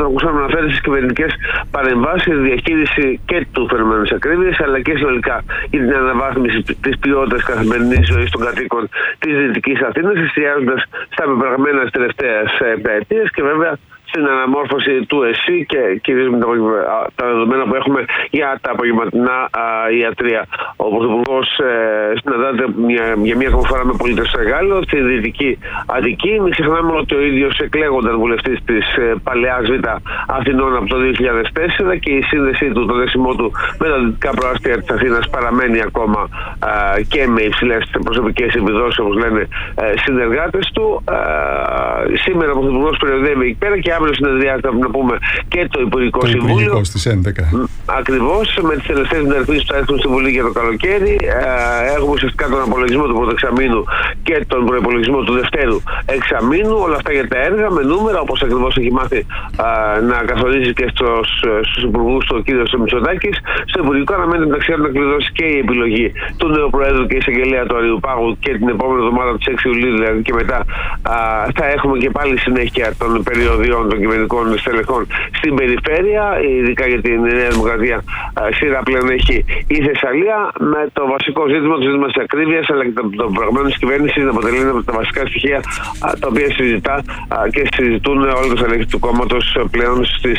τον ακούσαμε να αναφέρει στις κυβερνητικές παρεμβάσεις, τη διαχείριση και του φαινομένου της ακρίβειας, αλλά και συνολικά για την αναβάθμιση της ποιότητας καθημερινής ζωής των κατοίκων της Δυτικής Αθήνας, εστιάζοντας στα πεπραγμένα της τελευταίας πενταετίας και βέβαια στην αναμόρφωση του ΕΣΥ και κυρίως με τα δεδομένα που έχουμε για τα απογευματινά ιατρεία. Ο Πρωθυπουργός συναντάται για μία ακόμα φορά με πολίτες στο Εγάλεο, στη Δυτική Αττική. Μην ξεχνάμε ότι ο ίδιος εκλέγονταν βουλευτής της Παλαιάς Β' Αθηνών από το 2004 και η σύνδεσή του, το δέσιμό του με τα δυτικά προάστια της Αθήνας παραμένει ακόμα και με υψηλές προσωπικές επιδόσεις, όπως λένε συνεργάτες του. Σήμερα ο Πρωθυπουργός περιοδεύει εκεί πέρα και αύριο συνεδριάζεται, να πούμε, και το Υπουργικό Συμβούλιο. Στις 11. Ακριβώς, με τις τελευταίες μεταρρυθμίσεις που θα έρθουν στη Βουλή για το καλοκαίρι. Έχουμε ουσιαστικά τον απολογισμό του πρώτου εξαμήνου και τον προϋπολογισμό του δευτέρου εξαμήνου. Όλα αυτά για τα έργα με νούμερα, όπως ακριβώς έχει μάθει να καθορίζει και στους υπουργούς του ο κ. Μητσοτάκης. Στο Υπουργικό αναμένεται μεταξύ άλλων να κλειδώσει και η επιλογή του νέου Προέδρου και εισαγγελέα του Αριουπάγου και την επόμενη εβδομάδα του 6 Ιουλίου, δηλαδή, και μετά θα έχουμε και πάλι συνέχεια των περιοδιών των κυβερνητικών στελεχών στην περιφέρεια, ειδικά για την Νέα Δημοκρατία. Σειρά πλέον έχει η Θεσσαλία, με το βασικό ζήτημα, το ζήτημα της ακρίβειας αλλά και των πραγμάτων της κυβέρνησης να αποτελεί ένα από τα βασικά στοιχεία τα οποία συζητά και συζητούν όλοι τα στελέχη του κόμματος πλέον στις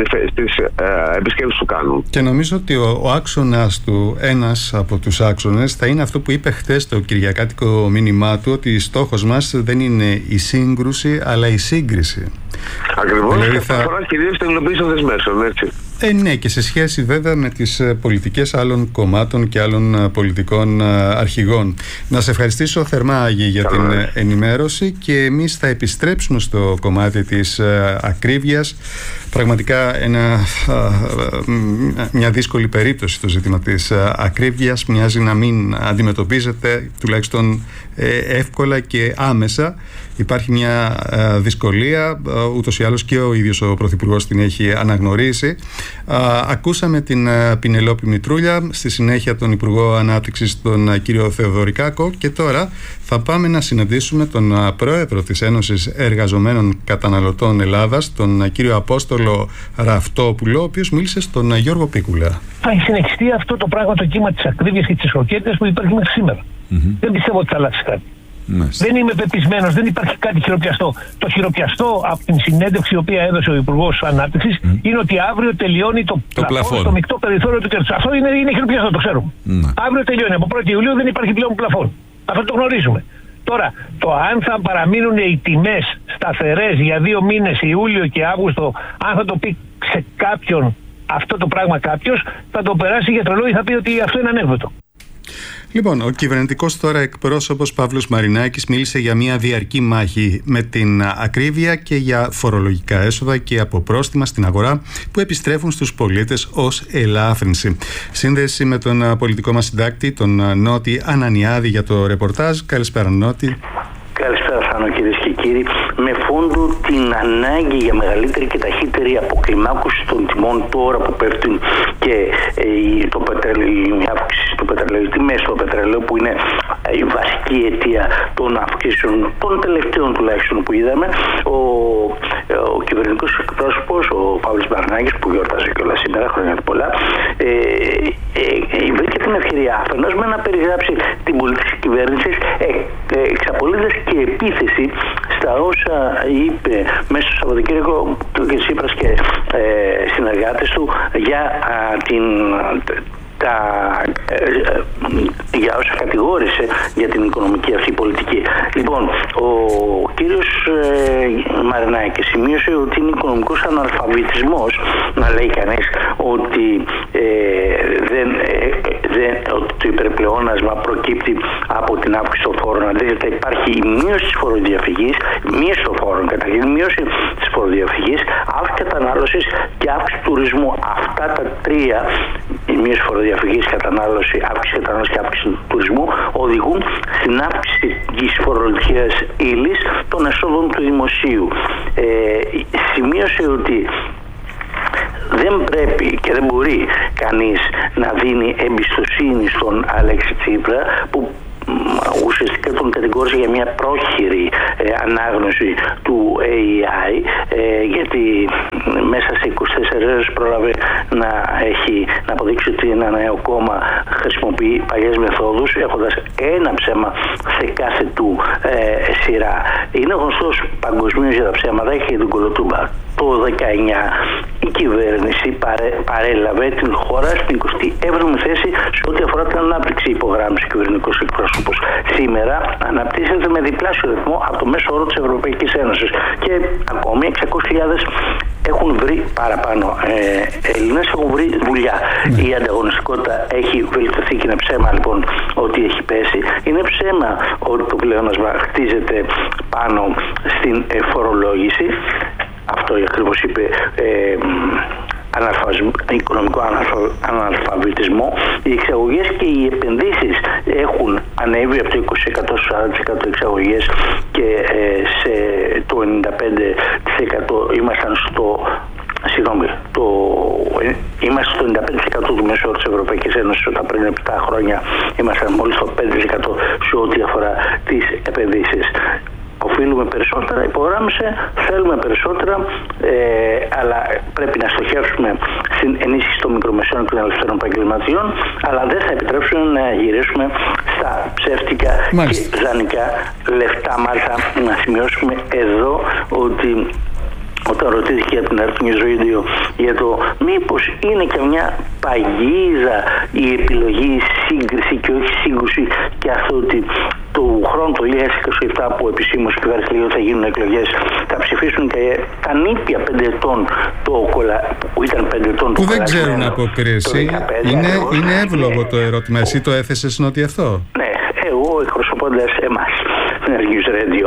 επισκέψεις που κάνουν. Και νομίζω ότι ο άξονας του, ένας από τους άξονες, θα είναι αυτό που είπε χτες το κυριακάτικο μήνυμά του, ότι στόχος μας δεν είναι η σύγκρουση αλλά η σύγκριση. Ακριβώς, δηλαδή και αφορά κυρίως την υλοποίηση των δεσμεύσεων, έτσι. Ναι, και σε σχέση βέβαια με τις πολιτικές άλλων κομμάτων και άλλων πολιτικών αρχηγών. Να σε ευχαριστήσω θερμά, Άγη, για την ενημέρωση, και εμείς θα επιστρέψουμε στο κομμάτι της ακρίβειας. Πραγματικά μια δύσκολη περίπτωση το ζήτημα της ακρίβειας. Μοιάζει να μην αντιμετωπίζεται τουλάχιστον εύκολα και άμεσα. Υπάρχει μια δυσκολία, ούτως ή άλλως και ο ίδιος ο Πρωθυπουργός την έχει αναγνωρίσει. Ακούσαμε την Πινελόπη Μητρούλια, στη συνέχεια τον Υπουργό Ανάπτυξης, τον κύριο Θεοδωρικάκο, και τώρα θα πάμε να συναντήσουμε τον Πρόεδρο της Ένωσης Εργαζομένων Καταναλωτών Ελλάδας, τον κύριο Απόστολο Ραφτόπουλο, ο οποίος μίλησε στον Γιώργο Πίκουλα. Θα συνεχιστεί αυτό το πράγμα, το κύμα της ακρίβειας και της χροκέτειας που υπάρχει μέχρι σήμερα. Δεν πιστεύω ότι θα αλλάξει κάτι. Δεν είμαι πεπισμένος, δεν υπάρχει κάτι χειροπιαστό. Το χειροπιαστό από την συνέντευξη η οποία έδωσε ο Υπουργός Ανάπτυξης είναι ότι αύριο τελειώνει το πλαφόν στο μεικτό περιθώριο του κέρδους. Αυτό είναι χειροπιαστό, το ξέρουμε. Αύριο τελειώνει. Από 1η Ιουλίου δεν υπάρχει πλέον πλαφόν. Αυτό το γνωρίζουμε. Τώρα, το αν θα παραμείνουν οι τιμές σταθερές για 2 μήνες, Ιούλιο και Αύγουστο, αν θα το πει σε κάποιον αυτό το πράγμα κάποιος, θα το περάσει για τρελό ή θα πει ότι αυτό είναι ανέφωτο. Λοιπόν, ο κυβερνητικός τώρα εκπρόσωπος Παύλος Μαρινάκης μίλησε για μια διαρκή μάχη με την ακρίβεια και για φορολογικά έσοδα και αποπρόστιμα στην αγορά που επιστρέφουν στους πολίτες ως ελάφρυνση. Σύνδεση με τον πολιτικό μας συντάκτη, τον Νότι Ανανιάδη, για το ρεπορτάζ. Καλησπέρα, Νότι. Καλησπέρα, Θάνο, κυρίες και κύριοι. Με φόντο την ανάγκη για μεγαλύτερη και ταχύτερη αποκλιμάκωση των τιμών τώρα που πέφτουν και η αύξηση του πετρελαίου, τιμές στο πετρελαίο που είναι η βασική αιτία των αυξήσεων των τελευταίων τουλάχιστον που είδαμε, ο κυβερνητικός εκπρόσωπος, ο Παύλος Μαρινάκης, που γιόρταζε κιόλας σήμερα, χρόνια του πολλά, βρήκε την ευκαιρία αφενός με να περιγράψει την πολιτική της κυβέρνησης, εξαπολύοντας και επίθεση στα όσα είπε μέσα στο Σαββατοκύριακο του κ. Τσίπρας και συνεργάτες του για για όσα κατηγόρησε για την οικονομική αυτή πολιτική. Λοιπόν, ο κύριος Μαρινάκης σημείωσε ότι είναι οικονομικός αναλφαβητισμός να λέει κανείς ότι ότι το υπερπλεόνασμα προκύπτει από την αύξηση των φόρων. Αντίθετα, υπάρχει η μείωση της φοροδιαφυγής, μείωση των φόρων καταρχήν, μείωση της φοροδιαφυγής, αύξηση κατανάλωσης και αύξηση τουρισμού. Αυτά τα τρία, η μείωση φοροδιαφυγής, κατανάλωση, αύξηση κατανάλωσης και αύξηση του τουρισμού, οδηγούν στην αύξηση της φορολογικής ύλης των εσόδων του δημοσίου. Σημείωσε ότι δεν πρέπει και δεν μπορεί κανείς να δίνει εμπιστοσύνη στον Αλέξη Τσίπρα, που ουσιαστικά τον κατηγόρησε για μια πρόχειρη ανάγνωση του AI, γιατί μέσα σε 24 ώρες πρόλαβε να αποδείξει ότι ένα νέο κόμμα χρησιμοποιεί παλιές μεθόδους, έχοντας ένα ψέμα σε κάθε του σειρά. Είναι γνωστός παγκοσμίως για τα ψέματα, έχει την κολοτούμπα. Το 19 η κυβέρνηση παρέλαβε την χώρα στην 27η θέση σε ό,τι αφορά την ανάπτυξη, υπογράμμισε κυβερνητικός εκπρόσωπος. Σήμερα αναπτύσσεται με διπλάσιο ρυθμό από το μέσο όρο της Ευρωπαϊκής Ένωσης και ακόμη 600.000 έχουν βρει παραπάνω Έλληνες, έχουν βρει δουλειά. Η ανταγωνιστικότητα έχει βελτιωθεί και είναι ψέμα λοιπόν ότι έχει πέσει. Είναι ψέμα ότι το πλεόνασμα χτίζεται πάνω στην φορολόγηση. Αυτό ακριβώς είπε οικονομικό αναλφαβητισμό. Οι εξαγωγές και οι επενδύσεις έχουν ανέβει από το 20% στο 40% εξαγωγές και σε το 95% ήμασταν είμαστε στο 95% του μέσου όρου της Ευρωπαϊκής Ένωσης, όταν πριν 7 χρόνια ήμασταν μόλις στο 5% σε ό,τι αφορά τις επενδύσεις. Οφείλουμε περισσότερα, υπογράμμισε, θέλουμε περισσότερα, αλλά πρέπει να στοχεύσουμε στην ενίσχυση των μικρομεσαίων και των ελευθερών επαγγελματιών, αλλά δεν θα επιτρέψουμε να γυρίσουμε στα ψεύτικα και δανεικά λεφτά. Μάλιστα, να σημειώσουμε εδώ ότι όταν ρωτήθηκε από την Airnews Radio για το μήπως είναι και μια παγίδα η επιλογή, σύγκριση και όχι σύγκρουση, και αυτό ότι του χρόνου το 2027 που επισήμως η κυβέρνηση λέει ότι θα γίνουν εκλογές, θα ψηφίσουν και τα νήπια 5 ετών που ήταν 5 ετών που δεν ξέρουν από κρίση. Είναι εύλογο το ερώτημα. Εσύ το έθεσες, Νότι, αυτό? Ναι, εγώ εκπροσωπώντας εμάς στην Airnews Radio,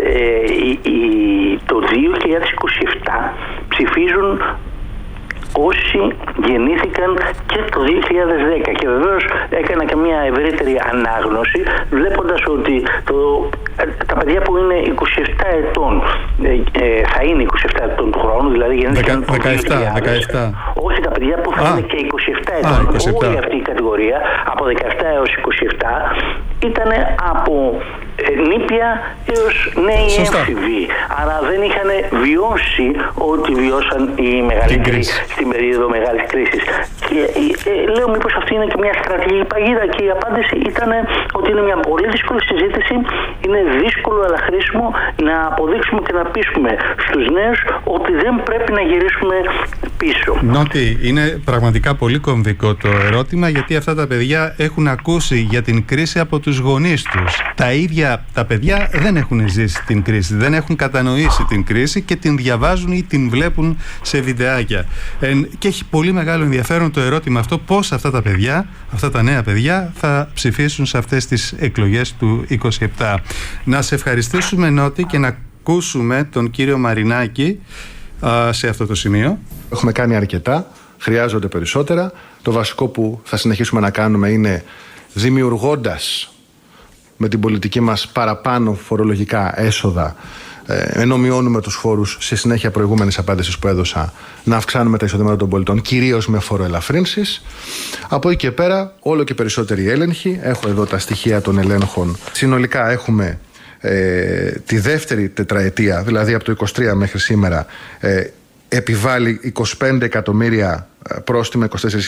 το 2027 ψηφίζουν όσοι γεννήθηκαν και το 2010, και βεβαίως έκανα και μια ευρύτερη ανάγνωση βλέποντας ότι τα παιδιά που είναι 27 ετών θα είναι 27 ετών του χρόνου, δηλαδή γεννήθηκαν το 2000, όχι τα παιδιά που θα είναι και 27 ετών, όλη αυτή η κατηγορία από 17 έως 27 ήταν από νήπια έως νέοι έμφυβοι, άρα δεν είχαν βιώσει ό,τι βιώσαν οι μεγαλύτεροι στην περίοδο μεγάλης κρίσης. Και λέω μήπως αυτή είναι και μια στρατηγική παγίδα, και η απάντηση ήταν ότι είναι μια πολύ δύσκολη συζήτηση, είναι δύσκολο αλλά χρήσιμο να αποδείξουμε και να πείσουμε στους νέους ότι δεν πρέπει να γυρίσουμε πίσω. Νότι, είναι πραγματικά πολύ κομβικό το ερώτημα, γιατί αυτά τα παιδιά έχουν ακούσει για την κρίση από τους γονείς τους. Τα ίδια τα παιδιά δεν έχουν ζήσει την κρίση, δεν έχουν κατανοήσει την κρίση και την διαβάζουν ή την βλέπουν σε βιντεάκια. Και έχει πολύ μεγάλο ενδιαφέρον το ερώτημα αυτό, πώς αυτά τα παιδιά, αυτά τα νέα παιδιά θα ψηφίσουν σε αυτές τις εκλογές του 27. Να σε ευχαριστήσουμε, Νότι, και να ακούσουμε τον κύριο Μαρινάκη σε αυτό το σημείο. Έχουμε κάνει αρκετά, χρειάζονται περισσότερα. Το βασικό που θα συνεχίσουμε να κάνουμε είναι, δημιουργώντας με την πολιτική μας παραπάνω φορολογικά έσοδα, ενώ μειώνουμε τους φόρους σε συνέχεια προηγούμενης απάντησης που έδωσα, να αυξάνουμε τα εισοδήματα των πολιτών, κυρίως με φοροελαφρύνσεις. Από εκεί και πέρα, όλο και περισσότεροι έλεγχοι. Έχω εδώ τα στοιχεία των ελέγχων. Συνολικά έχουμε τη δεύτερη τετραετία, δηλαδή από το 23 μέχρι σήμερα, επιβάλλει 25 εκατομμύρια πρόστιμα,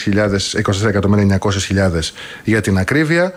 24.900.000 για την ακρίβεια.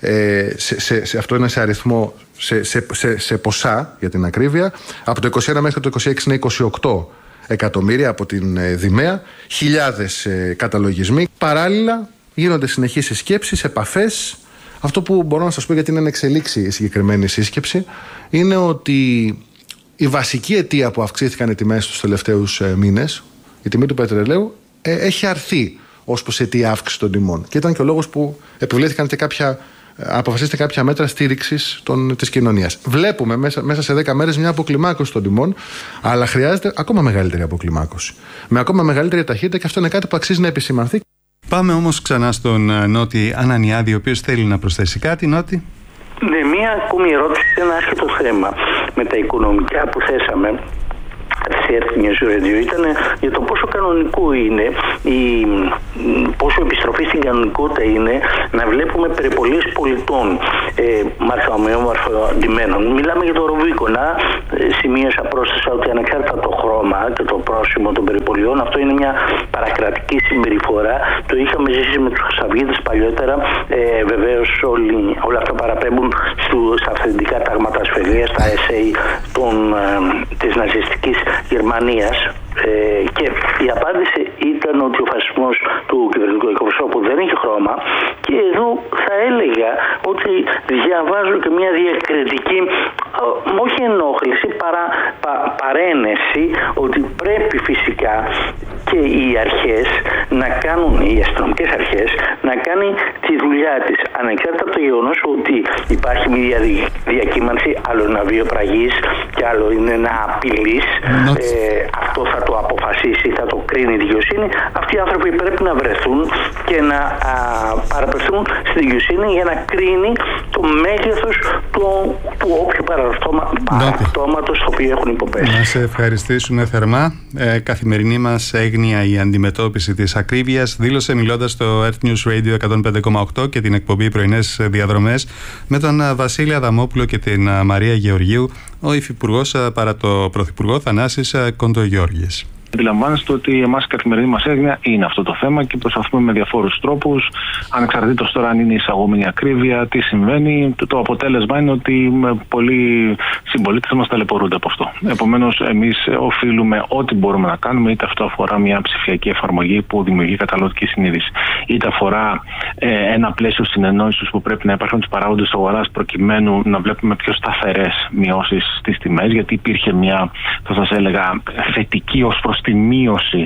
Αυτό είναι σε αριθμό, σε ποσά για την ακρίβεια. Από το 21 μέχρι το 26 είναι 28 εκατομμύρια από την Δημαία, χιλιάδες καταλογισμοί. Παράλληλα γίνονται συνεχείς συσκέψεις, επαφές. Αυτό που μπορώ να σας πω, γιατί είναι εξελίξει η συγκεκριμένη σύσκεψη, είναι ότι η βασική αιτία που αυξήθηκαν οι τιμές τους τελευταίους μήνες, η τιμή του πετρελαίου, έχει αρθεί ως προς αιτία αύξηση των τιμών. Και ήταν και ο λόγος που επιβλήθηκαν και αποφασίστηκαν κάποια μέτρα στήριξης της κοινωνίας. Βλέπουμε μέσα σε 10 μέρες μια αποκλιμάκωση των τιμών, αλλά χρειάζεται ακόμα μεγαλύτερη αποκλιμάκωση. Με ακόμα μεγαλύτερη ταχύτητα, και αυτό είναι κάτι που αξίζει να επισημανθεί. Πάμε όμως ξανά στον Νότι Ανανιάδη, ο οποίος θέλει να προσθέσει κάτι. Νότι. Ναι, μία ακόμη ερώτηση σε ένα άσχετο θέμα με τα οικονομικά που θέσαμε στη Airnews Radio, ήταν για το πόσο κανονικό είναι, πόσο επιστροφή στην κανονικότητα είναι να βλέπουμε περιπολίες πολιτών μαρφαντημένων. Μιλάμε για το Ρουβίκονα. Σημείωσα πρόσθεσα ότι ανεξάρτητα το χρώμα και το πρόσημο των περιπολιών, αυτό είναι μια παρακρατική συμπεριφορά. Το είχαμε ζήσει με τους Χρυσαυγίτες παλιότερα. Βεβαίως όλα αυτά παραπέμπουν στα αυθεντικά τάγματα ασφαλείας, στα essay της ναζιστικής Γερμανίας. Και η απάντηση ήταν ότι ο φασισμός του κυβερνητικού εκπροσώπου δεν έχει χρώμα, και εδώ θα έλεγα ότι διαβάζω και μια διακριτική, όχι ενόχληση, παρένεση, ότι πρέπει φυσικά και οι αρχές να κάνουν, οι αστυνομικές αρχές να κάνει τη δουλειά της, ανεξάρτητα από το γεγονός ότι υπάρχει μια διακύμανση, άλλο ένα βιοπραγής και άλλο είναι ένα απειλής. Αυτό θα το αποφασίσει, θα το κρίνει η δικαιοσύνη. Αυτοί οι άνθρωποι πρέπει να βρεθούν και να παραπευθούν στη δικαιοσύνη για να κρίνει το μέγεθος του όποιου παραπτώματος στο οποίο έχουν υποπέσει. Να σε ευχαριστήσουμε θερμά. Καθημερινή μας έγνοια η αντιμετώπιση της ακρίβειας, δήλωσε μιλώντας στο Earth News Radio 105,8 και την εκπομπή Πρωινές Διαδρομές με τον Βασίλη Αδαμόπουλο και την Μαρία Γεωργίου, ο Υφυπουργός παρά το Πρωθυπουργό Θανάσης Κοντογιώργης. Αντιλαμβάνεστε ότι εμάς η καθημερινή μας έγνοια είναι αυτό το θέμα και προσπαθούμε με διαφόρους τρόπους, ανεξαρτήτως τώρα αν είναι εισαγόμενη ακρίβεια, τι συμβαίνει. Το αποτέλεσμα είναι ότι πολλοί συμπολίτες μας ταλαιπωρούνται από αυτό. Επομένως, εμείς οφείλουμε ό,τι μπορούμε να κάνουμε, είτε αυτό αφορά μια ψηφιακή εφαρμογή που δημιουργεί καταναλωτική συνείδηση, είτε αφορά ένα πλαίσιο συνεννόησης που πρέπει να υπάρχουν τους παράγοντες της αγοράς προκειμένου να βλέπουμε πιο σταθερές μειώσεις στις τιμές, γιατί υπήρχε μια, θα σας έλεγα, θετική ως προς τη μείωση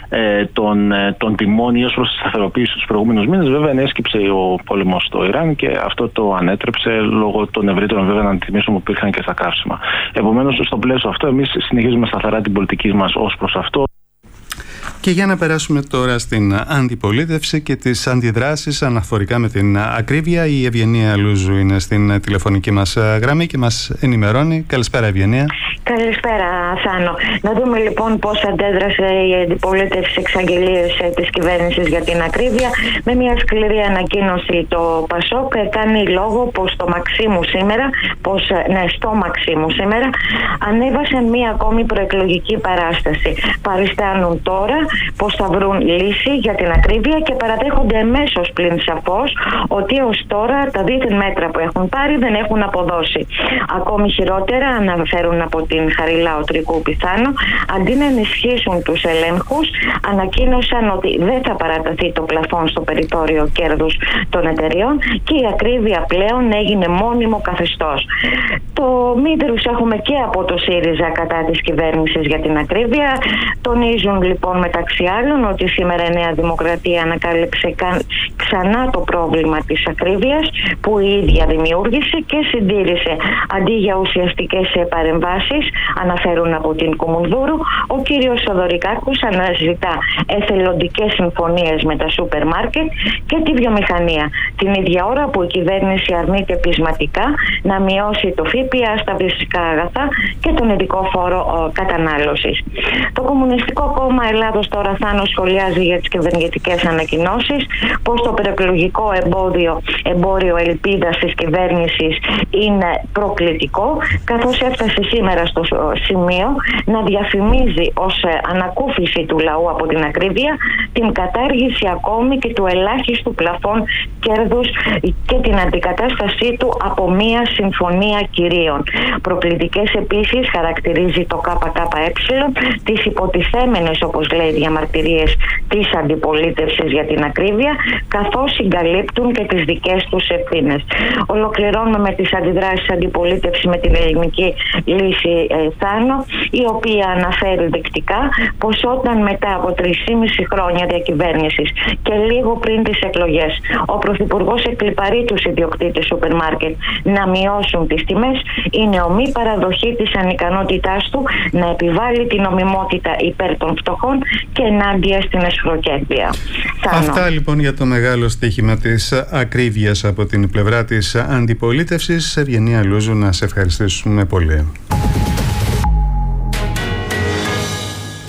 των τιμών ή ως προς τη σταθεροποίηση τους προηγούμενους μήνες. Βέβαια, ενέσκυψε ο πόλεμος στο Ιράν και αυτό το ανέτρεψε λόγω των ευρύτερων βέβαια αντιτιμήσεων που υπήρχαν και στα καύσιμα. Επομένως, στο πλαίσιο αυτό, εμείς συνεχίζουμε σταθερά την πολιτική μας ως προς αυτό. Και για να περάσουμε τώρα στην αντιπολίτευση και τις αντιδράσεις αναφορικά με την ακρίβεια, η Ευγενία Λούζου είναι στην τηλεφωνική μας γραμμή και μας ενημερώνει. Καλησπέρα, Ευγενία. Καλησπέρα, Θάνο. Να δούμε λοιπόν πώς αντέδρασε η αντιπολίτευση στις εξαγγελίες της κυβέρνησης για την ακρίβεια. Με μια σκληρή ανακοίνωση το ΠΑΣΟΚ κάνει λόγο πως στο Μαξίμου σήμερα ανέβασαν μια ακόμη προεκλογική παράσταση. Παριστάνουν τώρα πως θα βρουν λύση για την ακρίβεια και παραδέχονται εμέσως πλην σαφώς ότι ως τώρα τα δίθεν μέτρα που έχουν πάρει δεν έχουν αποδώσει. Ακόμη χειρότερα, αναφέρουν από την Χαριλάου Τρικού Πιθάνο, αντί να ενισχύσουν τους ελέγχους, ανακοίνωσαν ότι δεν θα παραταθεί το πλαφόν στο περιθώριο κέρδους των εταιριών και η ακρίβεια πλέον έγινε μόνιμο καθεστώς. Το μήδρους έχουμε και από το ΣΥΡΙΖΑ κατά της κυβέρνησης για την ακρίβεια. Τονίζουν λοιπόν μεταξύ άλλων ότι σήμερα η Νέα Δημοκρατία ανακάλυψε ξανά το πρόβλημα της ακρίβειας που η ίδια δημιούργησε και συντήρησε. Αντί για ουσιαστικές παρεμβάσεις, αναφέρουν από την Κουμουνδούρου, ο κύριος Θοδωρικάκος αναζητά εθελοντικές συμφωνίες με τα σούπερ μάρκετ και τη βιομηχανία. Την ίδια ώρα που η κυβέρνηση αρνείται πεισματικά να μειώσει το ΦΠΑ στα φυσικά αγαθά και τον ειδικό φόρο κατανάλωσης. Το Κομμουνιστικό Κόμμα Ελλάδος τώρα, Θάνο, σχολιάζει για τις κυβερνητικές ανακοινώσεις πως το προεκλογικό εμπόριο ελπίδας της κυβέρνησης είναι προκλητικό, καθώς έφτασε σήμερα στο σημείο να διαφημίζει ως ανακούφιση του λαού από την ακρίβεια την κατάργηση ακόμη και του ελάχιστου πλαφών κέρδους και την αντικατάστασή του από μία συμφωνία κυρίων. Προκλητικές επίσης χαρακτηρίζει το ΚΚΕ τις υποτιθέμενες, όπως λέει, διαμαρτυρίες της αντιπολίτευσης για την ακρίβεια, καθώς συγκαλύπτουν και τις δικές τους ευθύνες. Ολοκληρώνουμε με τις αντιδράσεις αντιπολίτευση με την ελληνική λύση, Θάνο, η οποία αναφέρει δεκτικά πως όταν μετά από 3,5 χρόνια διακυβέρνησης και λίγο πριν τις εκλογές ο Πρωθυπουργός εκλιπαρεί τους ιδιοκτήτες σούπερ μάρκετ να μειώσουν τις τιμές, είναι ομή παραδοχή της ανικανότητάς του να επιβάλλει την νομιμότητα υπέρ των φτωχών και ενάντια στην αισχροκέρδεια. Αυτά λοιπόν για το μεγάλο στοίχημα της ακρίβειας από την πλευρά της αντιπολίτευσης. Ευγενία Λούζου, να σε ευχαριστήσουμε πολύ.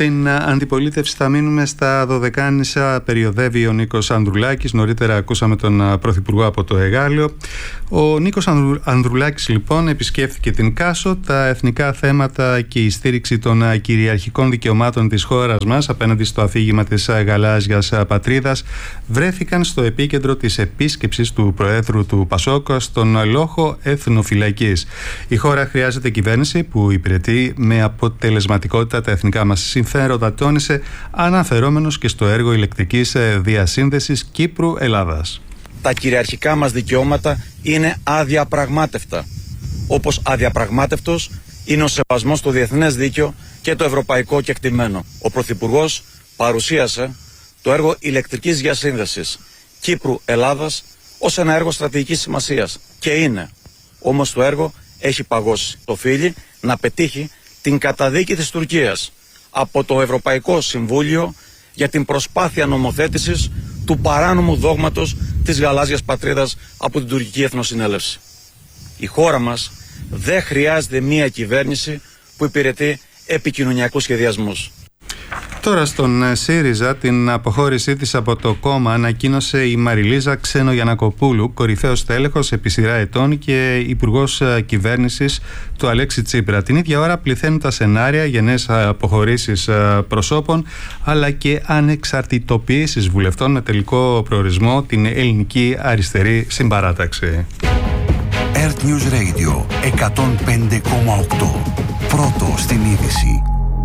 Στην αντιπολίτευση θα μείνουμε στα Δωδεκάνησα. Περιοδεύει ο Νίκος Ανδρουλάκης. Νωρίτερα ακούσαμε τον Πρωθυπουργό από το Εγάλεο. Ο Νίκος Ανδρουλάκης λοιπόν επισκέφθηκε την Κάσο. Τα εθνικά θέματα και η στήριξη των κυριαρχικών δικαιωμάτων της χώρας μας απέναντι στο αφήγημα της γαλάζιας πατρίδας βρέθηκαν στο επίκεντρο της επίσκεψης του Προέδρου του ΠΑΣΟΚ στον λόχο εθνοφυλακής. Η χώρα χρειάζεται κυβέρνηση που υπηρετεί με αποτελεσματικότητα τα εθνικά μας συμφέροντα, τόνισε, αναφερόμενος και στο έργο ηλεκτρικής διασύνδεσης Κύπρου-Ελλάδας. Τα κυριαρχικά μας δικαιώματα είναι αδιαπραγμάτευτα. Όπως αδιαπραγμάτευτος είναι ο σεβασμός στο διεθνές δίκαιο και το ευρωπαϊκό κεκτημένο. Ο Πρωθυπουργός παρουσίασε το έργο ηλεκτρικής διασύνδεσης Κύπρου-Ελλάδας ως ένα έργο στρατηγικής σημασίας. Και είναι. Όμως το έργο έχει παγώσει. Οφείλει να πετύχει την καταδίκη της Τουρκίας από το Ευρωπαϊκό Συμβούλιο για την προσπάθεια νομοθέτησης του παράνομου δόγματος της γαλάζιας πατρίδας από την τουρκική εθνοσυνέλευση. Η χώρα μας δεν χρειάζεται μία κυβέρνηση που υπηρετεί επικοινωνιακούς σχεδιασμούς. Τώρα στον ΣΥΡΙΖΑ την αποχώρησή της από το κόμμα ανακοίνωσε η Μαριλίζα Ξένο-Γιαννακοπούλου, κορυφαίος τέλεχος επί σειρά ετών και υπουργός κυβέρνησης του Αλέξη Τσίπρα. Την ίδια ώρα πληθαίνουν τα σενάρια για νέες αποχωρήσεις προσώπων αλλά και ανεξαρτητοποιήσεις βουλευτών με τελικό προορισμό την ελληνική αριστερή συμπαράταξη. Earth News Radio 105,8. Πρώτο στην είδηση.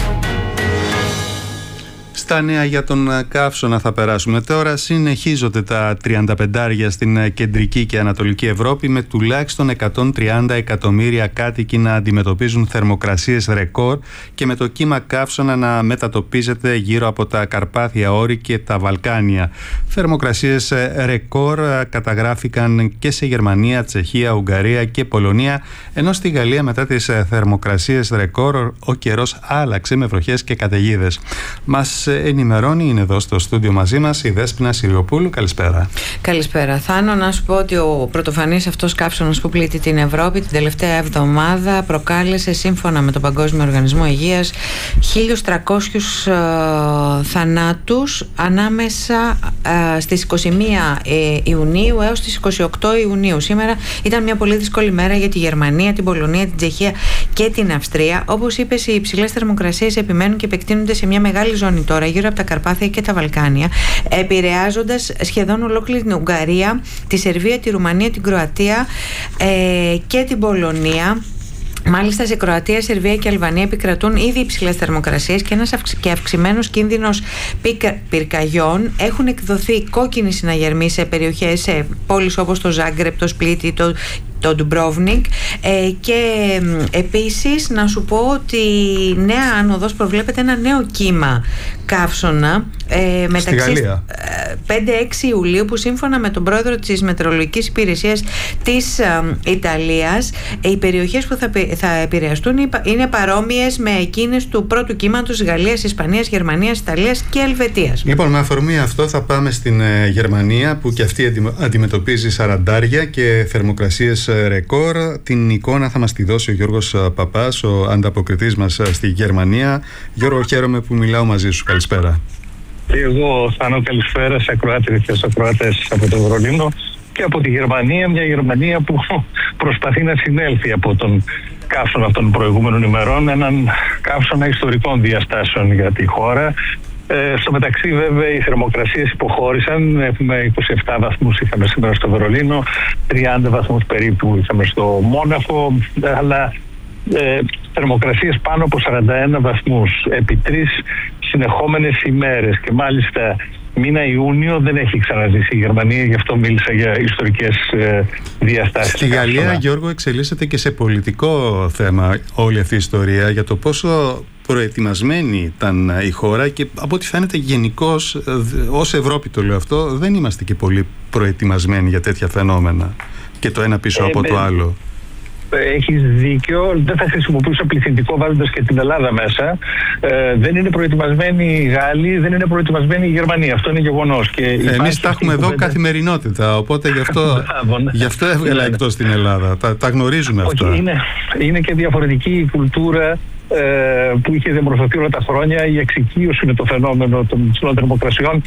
Στα νέα για τον καύσωνα θα περάσουμε τώρα. Συνεχίζονται τα 35 στην κεντρική και ανατολική Ευρώπη με τουλάχιστον 130 εκατομμύρια κάτοικοι να αντιμετωπίζουν θερμοκρασίες ρεκόρ και με το κύμα καύσωνα να μετατοπίζεται γύρω από τα Καρπάθια Όρη και τα Βαλκάνια. Θερμοκρασίες ρεκόρ καταγράφηκαν και σε Γερμανία, Τσεχία, Ουγγαρία και Πολωνία, ενώ στη Γαλλία μετά τις θερμοκρασίες ρεκόρ ο καιρός άλλαξε με βροχές και καταιγίδες. Μας ενημερώνει, είναι εδώ στο στούντιο μαζί μας η Δέσποινα Συριοπούλου. Καλησπέρα. Καλησπέρα. Θάνο, να σου πω ότι ο πρωτοφανής αυτός καύσωνας που πλήττει την Ευρώπη την τελευταία εβδομάδα προκάλεσε, σύμφωνα με τον Παγκόσμιο Οργανισμό Υγείας, 1.300 θανάτους ανάμεσα στις 21 Ιουνίου έως τις 28 Ιουνίου. Σήμερα ήταν μια πολύ δύσκολη μέρα για τη Γερμανία, την Πολωνία, την Τσεχία και την Αυστρία. Όπως είπες, οι υψηλές θερμοκρασίες επιμένουν και επεκτείνονται σε μια μεγάλη ζώνη τώρα γύρω από τα Καρπάθια και τα Βαλκάνια, επηρεάζοντας σχεδόν ολόκληρη την Ουγγαρία, τη Σερβία, τη Ρουμανία, την Κροατία και την Πολωνία. Μάλιστα, σε Κροατία, Σερβία και Αλβανία επικρατούν ήδη υψηλές θερμοκρασίες και ένας αυξημένος κίνδυνος πυρκαγιών. Έχουν εκδοθεί κόκκινοι συναγερμοί σε περιοχές, σε πόλεις όπως το Ζάγκρεπ, το Σπλίτι, το Ντουμπρόβνικ και επίσης να σου πω ότι νέα άνοδος προβλέπεται ένα νέο κύμα καύσωνα μεταξύ 5-6 Ιουλίου, που σύμφωνα με τον πρόεδρο της Μετεωρολογικής Υπηρεσίας της Ιταλίας, οι περιοχές που θα επηρεαστούν είναι παρόμοιες με εκείνες του πρώτου κύματος Γαλλίας, Ισπανίας, Γερμανίας, Ιταλίας και Ελβετίας. Λοιπόν, με αφορμή αυτό θα πάμε στην Γερμανία, που και αυτή αντιμετωπίζει 40 και θερμοκρασίες ρεκόρ. Την εικόνα θα μας τη δώσει ο Γιώργος Παπάς, ο ανταποκριτής μας στη Γερμανία. Γιώργο, χαίρομαι που μιλάω μαζί σου. Καλησπέρα. Και εγώ Θάνο, καλησπέρα σε ακροάτριες και σε ακροατές από το Βερολίνο και από τη Γερμανία, μια Γερμανία που προσπαθεί να συνέλθει από τον καύσωνα αυτών των προηγούμενων ημερών, έναν καύσωνα ιστορικών διαστάσεων για τη χώρα. Στο μεταξύ, βέβαια, οι θερμοκρασίες υποχώρησαν. Έχουμε 27 βαθμούς είχαμε σήμερα στο Βερολίνο, 30 βαθμούς περίπου είχαμε στο Μόναχο, αλλά θερμοκρασίες πάνω από 41 βαθμούς επί 3 συνεχόμενες ημέρες, και μάλιστα μήνα Ιούνιο δεν έχει ξαναζήσει η Γερμανία, γι' αυτό μίλησα για ιστορικές διαστάσεις. Στη Γαλλία, Γιώργο, εξελίσσεται και σε πολιτικό θέμα όλη αυτή η ιστορία για το πόσο προετοιμασμένη ήταν η χώρα, και από ό,τι φαίνεται γενικώς, ως Ευρώπη το λέω αυτό, δεν είμαστε και πολύ προετοιμασμένοι για τέτοια φαινόμενα και το ένα πίσω από το άλλο. Έχεις δίκιο. Δεν θα χρησιμοποιούσα πληθυντικό βάζοντας και την Ελλάδα μέσα. Δεν είναι προετοιμασμένοι οι Γάλλοι, δεν είναι προετοιμασμένοι οι Γερμανοί. Αυτό είναι γεγονός. Εμείς τα έχουμε εδώ καθημερινότητα. Οπότε γι' αυτό έβγαλα εκτός την Ελλάδα. Τα γνωρίζουμε αυτά. Είναι και διαφορετική η κουλτούρα που είχε διαμορφωθεί όλα τα χρόνια, η εξοικείωση με το φαινόμενο των υψηλών θερμοκρασιών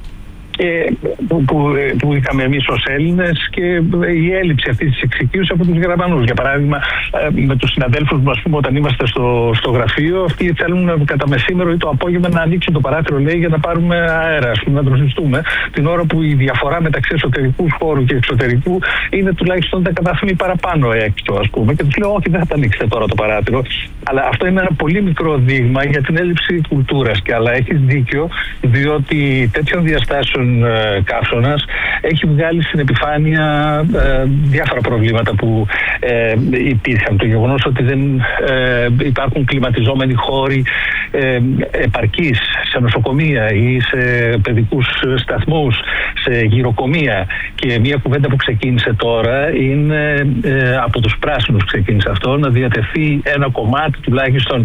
που είχαμε εμείς ως Έλληνες, και η έλλειψη αυτής της εξοικείωσης από τους Γερμανούς. Για παράδειγμα, με τους συναδέλφους μου, ας πούμε, όταν είμαστε στο γραφείο, αυτοί θέλουν κατά μεσήμερο ή το απόγευμα να ανοίξουν το παράθυρο, λέει, για να πάρουμε αέρα, ας πούμε, να δροσιστούμε, την ώρα που η διαφορά μεταξύ εσωτερικού χώρου και εξωτερικού είναι τουλάχιστον 10 βαθμοί παραπάνω έξω, ας πούμε. Και τους λέω, όχι, δεν θα τα ανοίξετε τώρα το παράθυρο. Αλλά αυτό είναι ένα πολύ μικρό δείγμα για την έλλειψη κουλτούρας. Και αλλά έχεις δίκιο, διότι τέτοιων διαστάσεων καύσωνας έχει βγάλει στην επιφάνεια διάφορα προβλήματα που υπήρχαν. Το γεγονός ότι δεν υπάρχουν κλιματιζόμενοι χώροι επαρκείς σε νοσοκομεία ή σε παιδικούς σταθμούς, σε γυροκομεία, και μια κουβέντα που ξεκίνησε τώρα είναι από τους πράσινους, ξεκίνησε αυτό, να διατεθεί ένα κομμάτι τουλάχιστον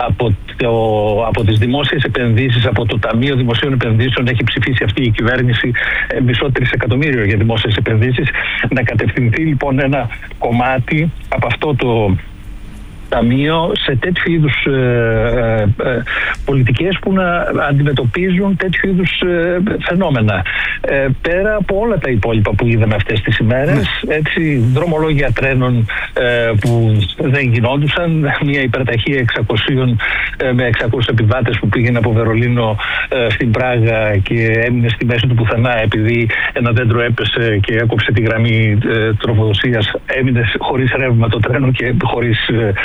από τις δημόσιες επενδύσεις, από το Ταμείο Δημοσίων Επενδύσεων. Έχει ψηφίσει αυτή η κυβέρνηση μισό τρισεκατομμύριο για δημόσιες επενδύσεις, να κατευθυνθεί λοιπόν ένα κομμάτι από αυτό το ταμείο σε τέτοιου είδους πολιτικές που να αντιμετωπίζουν τέτοιου είδους φαινόμενα. Πέρα από όλα τα υπόλοιπα που είδαμε αυτές τις ημέρες, έτσι, δρομολόγια τρένων που δεν γινόντουσαν, μια υπερταχεία 600 με 600 επιβάτες που πήγαινε από Βερολίνο στην Πράγα και έμεινε στη μέση του πουθενά επειδή ένα δέντρο έπεσε και έκοψε τη γραμμή τροφοδοσίας, έμεινε χωρίς ρεύμα το τρένο και χωρίς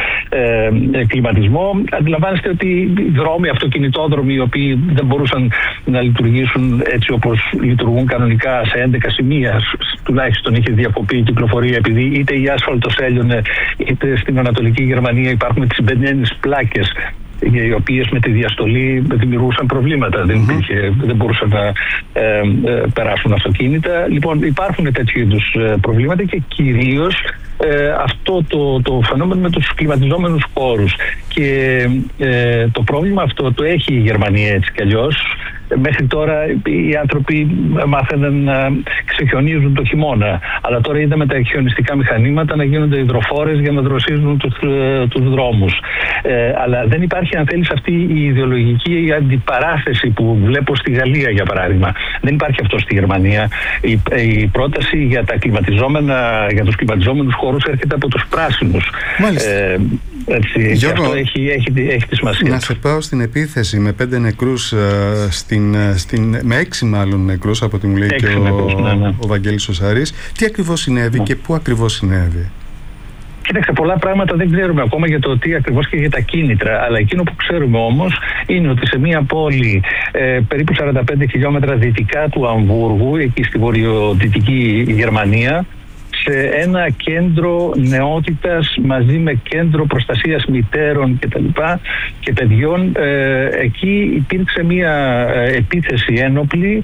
κλιματισμό. Αντιλαμβάνεστε ότι οι δρόμοι, αυτοκινητόδρομοι, οι οποίοι δεν μπορούσαν να λειτουργήσουν έτσι όπως λειτουργούν κανονικά σε 11 σημεία, τουλάχιστον είχε διακοπεί η κυκλοφορία, επειδή είτε η άσφαλτος έλειωνε, είτε στην Ανατολική Γερμανία υπάρχουν τις μπενιένες πλάκες, οι οποίες με τη διαστολή δημιουργούσαν προβλήματα. Δεν μπορούσαν να περάσουν αυτοκίνητα. Λοιπόν, υπάρχουν τέτοιου είδους προβλήματα και κυρίως αυτό το φαινόμενο με τους κλιματιζόμενους χώρους. Και το πρόβλημα αυτό το έχει η Γερμανία έτσι κι αλλιώς. Μέχρι τώρα οι άνθρωποι μάθαιναν να ξεχιονίζουν το χειμώνα, αλλά τώρα είδαμε τα χιονιστικά μηχανήματα να γίνονται υδροφόρες για να δροσίζουν τους δρόμους. Αλλά δεν υπάρχει, αν θέλεις, αυτή η ιδεολογική αντιπαράθεση που βλέπω στη Γαλλία, για παράδειγμα. Δεν υπάρχει αυτό στη Γερμανία. Η πρόταση για για τους κλιματιζόμενους χώρους έρχεται από τους πράσινους. Έτσι, και αυτό έχει τη σημασία. Να σε πάω στην επίθεση με 5 νεκρούς, με 6 μάλλον νεκρούς, από ό,τι μου λέει και ο Βαγγέλης ο Σαρής. Τι ακριβώς συνέβη και πού ακριβώς συνέβη? Κοίταξε, πολλά πράγματα δεν ξέρουμε ακόμα για το τι ακριβώς και για τα κίνητρα. Αλλά εκείνο που ξέρουμε όμως είναι ότι σε μια πόλη περίπου 45 χιλιόμετρα δυτικά του Αμβούργου, εκεί στη βορειοδυτική Γερμανία, σε ένα κέντρο νεότητας μαζί με κέντρο προστασίας μητέρων και παιδιών, εκεί υπήρξε μια επίθεση ένοπλη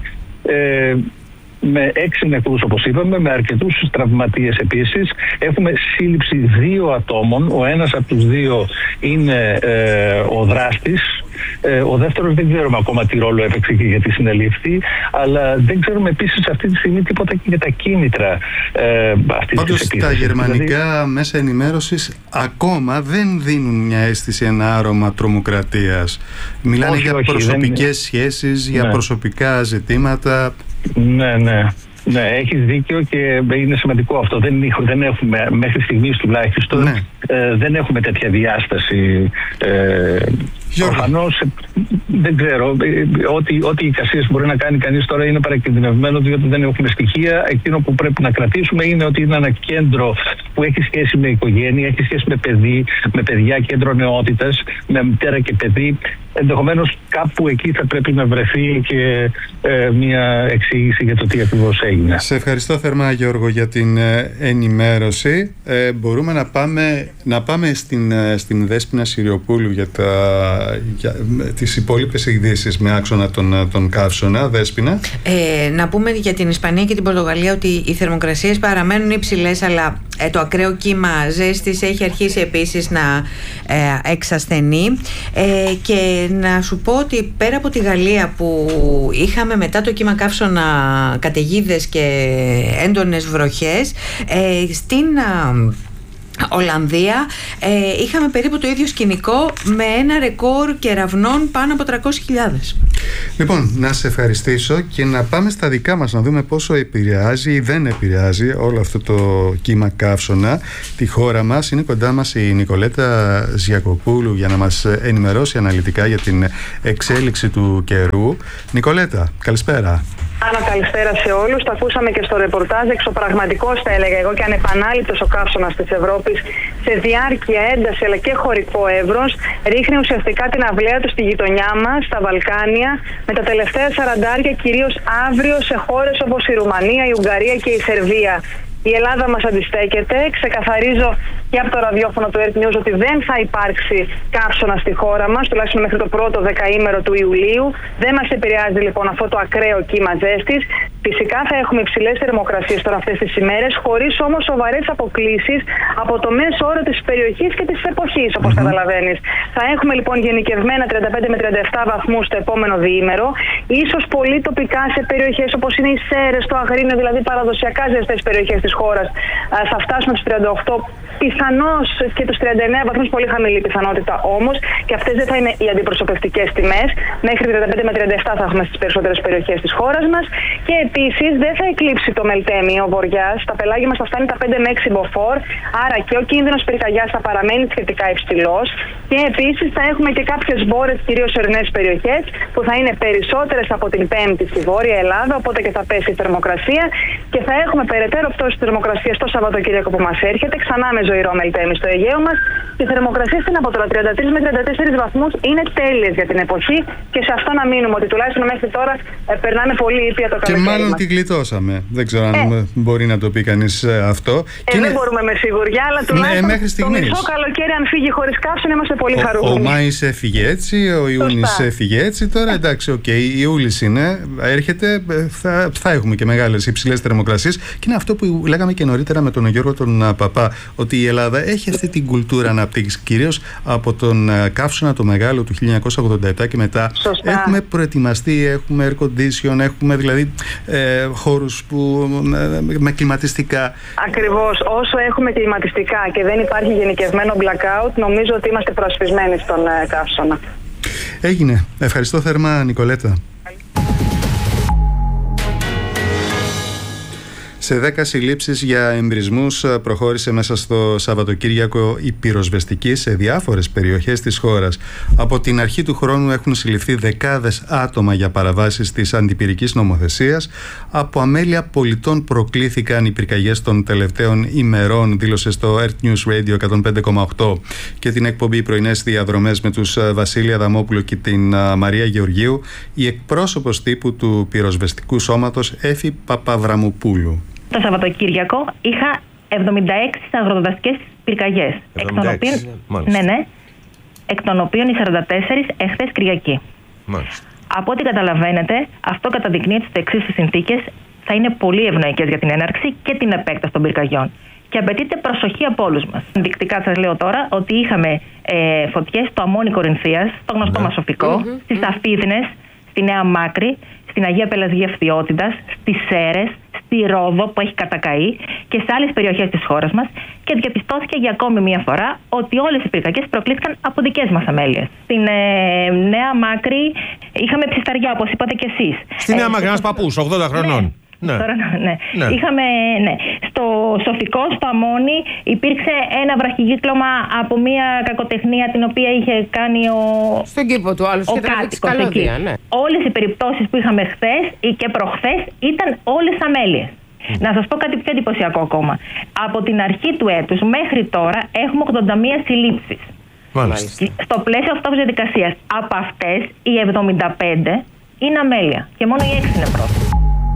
με 6 νεκρούς, όπως είπαμε, με αρκετούς τραυματίες επίσης. Έχουμε σύλληψη 2 ατόμων. Ο ένας από τους 2 είναι ο δράστης. Ο δεύτερος δεν ξέρουμε ακόμα τι ρόλο έπαιξε και γιατί συνελήφθη, αλλά δεν ξέρουμε επίσης αυτή τη στιγμή τίποτα και για τα κίνητρα αυτής της επίθεσης. Τα γερμανικά μέσα ενημέρωσης ακόμα δεν δίνουν μια αίσθηση, ένα άρωμα τρομοκρατίας. Μιλάνε για προσωπικές σχέσεις, για προσωπικά ζητήματα. Ναι, έχεις δίκιο και είναι σημαντικό αυτό. Δεν έχουμε, μέχρι στιγμής τουλάχιστον, δεν έχουμε τέτοια διάσταση. Προφανώς δεν ξέρω. Ό,τι εικασίες μπορεί να κάνει κανείς τώρα είναι παρακινδυνευμένο, διότι δεν έχουμε στοιχεία. Εκείνο που πρέπει να κρατήσουμε είναι ότι είναι ένα κέντρο που έχει σχέση με οικογένεια, έχει σχέση με παιδιά, κέντρο νεότητας, με μητέρα και παιδί. Ενδεχομένως κάπου εκεί θα πρέπει να βρεθεί και μια εξήγηση για το τι ακριβώς έγινε. Σε ευχαριστώ θερμά, Γιώργο, για την ενημέρωση. Μπορούμε να πάμε στην Δέσποινα Συριοπούλου για τις υπόλοιπες ειδήσεις με άξονα τον καύσωνα. Δέσποινα. Να πούμε για την Ισπανία και την Πορτογαλία ότι οι θερμοκρασίες παραμένουν υψηλές, αλλά το ακραίο κύμα ζέστης έχει αρχίσει επίσης να εξασθενεί. Και να σου πω ότι πέρα από τη Γαλλία που είχαμε μετά το κύμα καύσωνα καταιγίδες και έντονες βροχές, στην Ολλανδία, είχαμε περίπου το ίδιο σκηνικό με ένα ρεκόρ κεραυνών πάνω από 300.000. Λοιπόν, να σε ευχαριστήσω και να πάμε στα δικά μας, να δούμε πόσο επηρεάζει ή δεν επηρεάζει όλο αυτό το κύμα καύσωνα τη χώρα μας. Είναι κοντά μας η Νικολέτα Ζιακοπούλου για να μας ενημερώσει αναλυτικά για την εξέλιξη του καιρού. Νικολέτα, καλησπέρα. Καλησπέρα σε όλους. Το ακούσαμε και στο ρεπορτάζ. Εξωπραγματικός, θα έλεγα εγώ, και ανεπανάληπτος ο καύσωνας της Ευρώπης σε διάρκεια, ένταση αλλά και χωρικό εύρος. Ρίχνει ουσιαστικά την αυλαία του στη γειτονιά μας, στα Βαλκάνια, με τα τελευταία 40, κυρίως αύριο σε χώρες όπως η Ρουμανία, η Ουγγαρία και η Σερβία. Η Ελλάδα μας αντιστέκεται. Ξεκαθαρίζω και από το ραδιόφωνο του Earth News ότι δεν θα υπάρξει καύσωνα στη χώρα μας, τουλάχιστον μέχρι το πρώτο δεκαήμερο του Ιουλίου. Δεν μας επηρεάζει λοιπόν αυτό το ακραίο κύμα ζέστης. Φυσικά θα έχουμε υψηλές θερμοκρασίες τώρα αυτές τις ημέρες, χωρίς όμως σοβαρές αποκλίσεις από το μέσο όρο της περιοχής και της εποχής, όπως καταλαβαίνεις. Θα έχουμε λοιπόν γενικευμένα 35 με 37 βαθμούς το επόμενο διήμερο. Ίσως πολύ τοπικά σε περιοχές όπως είναι οι Σέρρες, το Αγρίνιο, δηλαδή παραδοσιακά ζεστές περιοχές της χώρας, θα φτάσουμε στους 38, πιθανώς και τους 39 βαθμούς, πολύ χαμηλή πιθανότητα όμως, και αυτές δεν θα είναι οι αντιπροσωπευτικές τιμές. Μέχρι 35 με 37 θα έχουμε στις περισσότερες περιοχές της χώρας μας. Και επίσης δεν θα εκλείψει το μελτέμιο βοριάς. Τα πελάγια μας θα φτάνει τα 5 με 6 μποφόρ, άρα και ο κίνδυνος πυρκαγιάς θα παραμένει σχετικά υψηλός. Και επίσης θα έχουμε και κάποιες βόρειες, κυρίως ορεινές περιοχές, που θα είναι περισσότερες από την Πέμπτη στη Βόρεια Ελλάδα, οπότε και θα πέσει η θερμοκρασία και θα έχουμε περαιτέρω πτώση της θερμοκρασίας το Σαββατοκύριακο που μας έρχεται, ξανά με ζωηρό μελτέμι στο Αιγαίο μας. Και οι θερμοκρασίες είναι από τώρα 33 με 34 βαθμούς, είναι τέλειες για την εποχή και σε αυτό να μείνουμε, ότι τουλάχιστον μέχρι τώρα περνάμε πολύ ήπια το καλοκαίρι. Και μάλλον τη γλιτώσαμε. Δεν ξέρω αν μπορεί να το πει κανείς αυτό. Δεν μπορούμε με σιγουριά, αλλά τουλάχιστον το μισό καλοκαίρι, αν φύγει χωρίς καύσωνα, είμαστε πολύ χαρούμενοι. Ο Μάης έφυγε έτσι, ο Ιούνις έφυγε έτσι. Τώρα εντάξει, Ιούλης είναι, έρχεται, θα έχουμε και μεγάλες υψηλές θερμοκρασίες. Και είναι αυτό που λέγαμε και νωρίτερα με τον Γιώργο τον Παπά, ότι η Ελλάδα έχει αυτή την κουλτούρα αναπτύξης, κυρίως από τον καύσωνα το μεγάλο του 1987 και μετά. Σωστά. Έχουμε προετοιμαστεί, έχουμε air condition, έχουμε δηλαδή χώρους που, με κλιματιστικά. Ακριβώς. Όσο έχουμε κλιματιστικά και δεν υπάρχει γενικευμένο blackout, νομίζω ότι είμαστε προασπισμένοι στον καύσωνα. Έγινε. Ευχαριστώ θερμά, Νικολέτα. Σε 10 συλλήψεις για εμπρισμούς προχώρησε μέσα στο Σαββατοκύριακο η πυροσβεστική σε διάφορες περιοχές της χώρας. Από την αρχή του χρόνου έχουν συλληφθεί δεκάδες άτομα για παραβάσεις της αντιπυρικής νομοθεσίας. Από αμέλεια πολιτών προκλήθηκαν οι πυρκαγιές των τελευταίων ημερών, δήλωσε στο Earth News Radio 105,8 και την εκπομπή Πρωινές Διαδρομές με τους Βασίλη Αδαμόπουλο και την Μαρία Γεωργίου, η εκπρόσωπος τύπου του πυροσβεστικού σώματος Έφη Παπαβραμουπούλου. Το Σαββατοκύριακο είχα 76 αγροδασικές πυρκαγιές. Εκ των οποίων οι 44 εχθές Κυριακή. Από ό,τι καταλαβαίνετε, αυτό καταδεικνύει ότι στις εξής συνθήκες θα είναι πολύ ευνοϊκές για την έναρξη και την επέκταση των πυρκαγιών. Και απαιτείται προσοχή από όλους μας. Ενδεικτικά σας λέω τώρα ότι είχαμε φωτιές στο Αμμόνι Κορινθίας, στο γνωστό Μασοφικό, στις Αφίδνες, στη Νέα Μάκρη, στην Αγία Πελασγία Φθιώτιδας, στις Σέρρες, στη Ρόδο που έχει κατακαεί και σε άλλες περιοχές της χώρας μας, και διαπιστώθηκε για ακόμη μία φορά ότι όλες οι πυρκαγιές προκλήθηκαν από δικές μας αμέλειες. Στην Νέα Μάκρη είχαμε ψισταριά, όπως είπατε κι εσείς. Στη Νέα Μάκρη, ένας παππούς, 80 χρονών. Ναι. Είχαμε, στο Σοφικό, στο Αμμόνι, υπήρξε ένα βραχικύκλωμα από μια κακοτεχνία την οποία είχε κάνει στον κήπο του άλλου, ο κάτοικος εκεί. Όλες οι περιπτώσεις που είχαμε χθες και προχθές ήταν όλες αμέλειες. Να σας πω κάτι πιο εντυπωσιακό ακόμα. Από την αρχή του έτους μέχρι τώρα έχουμε 81 συλλήψεις. Στο πλαίσιο αυτής της διαδικασίας, από αυτές οι 75 είναι αμέλεια και μόνο οι 6 είναι πρόστιμο.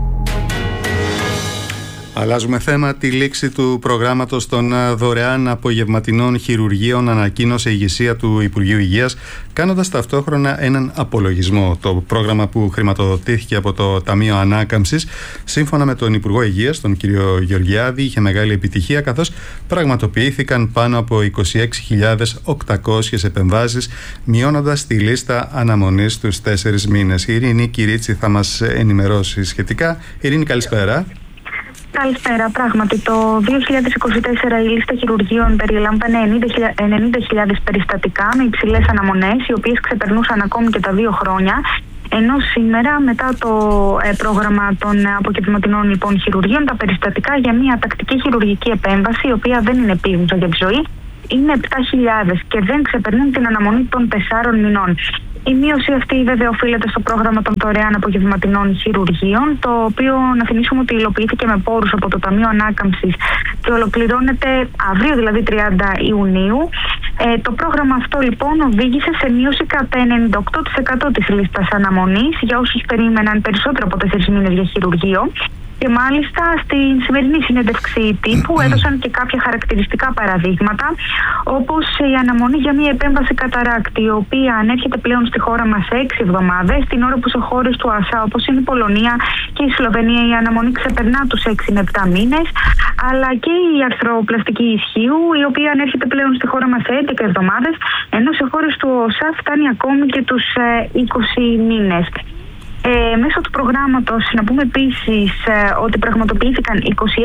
Αλλάζουμε θέμα. Τη λήξη του προγράμματος των δωρεάν απογευματινών χειρουργείων ανακοίνωσε η ηγεσία του Υπουργείου Υγείας, κάνοντας ταυτόχρονα έναν απολογισμό. Το πρόγραμμα, που χρηματοδοτήθηκε από το Ταμείο Ανάκαμψης, σύμφωνα με τον Υπουργό Υγείας, τον κύριο Γεωργιάδη, είχε μεγάλη επιτυχία, καθώς πραγματοποιήθηκαν πάνω από 26.800 επεμβάσεις, μειώνοντας τη λίστα αναμονής στους 4 μήνες. Η Ειρήνη Κυρίτσι θα μας ενημερώσει σχετικά. Ειρήνη, καλησπέρα. Καλησπέρα. Πράγματι, το 2024 η λίστα χειρουργείων περιλάμβανε 90.000 περιστατικά με υψηλές αναμονές, οι οποίες ξεπερνούσαν ακόμη και τα 2 χρόνια. Ενώ σήμερα, μετά το πρόγραμμα των αποκεντρωματινών λοιπόν χειρουργείων, τα περιστατικά για μια τακτική χειρουργική επέμβαση, η οποία δεν είναι επίγουσα για τη ζωή, είναι 7.000 και δεν ξεπερνούν την αναμονή των 4 μηνών. Η μείωση αυτή βέβαια οφείλεται στο πρόγραμμα των δωρεάν απογευματινών χειρουργείων, το οποίο να θυμίσουμε ότι υλοποιήθηκε με πόρους από το Ταμείο Ανάκαμψης και ολοκληρώνεται αύριο, δηλαδή 30 Ιουνίου. Το πρόγραμμα αυτό λοιπόν οδήγησε σε μείωση κατά 98% της λίστας αναμονής για όσους περίμεναν περισσότερο από 4 μήνες για χειρουργείο. Και μάλιστα στην σημερινή συνέντευξη τύπου έδωσαν και κάποια χαρακτηριστικά παραδείγματα, όπως η αναμονή για μια επέμβαση καταράκτη, η οποία ανέρχεται πλέον στη χώρα μας σε 6 εβδομάδες, την ώρα που σε χώρες του ΑΣΑ όπως είναι η Πολωνία και η Σλοβενία η αναμονή ξεπερνά τους 6 με 7 μήνες, αλλά και η αρθροπλαστική ισχύου, η οποία ανέρχεται πλέον στη χώρα μας σε 11 εβδομάδες, ενώ σε χώρες του ΟΣΑ φτάνει ακόμη και τους 20 μήνες. Μέσω του προγράμματος να πούμε επίσης ότι πραγματοποιήθηκαν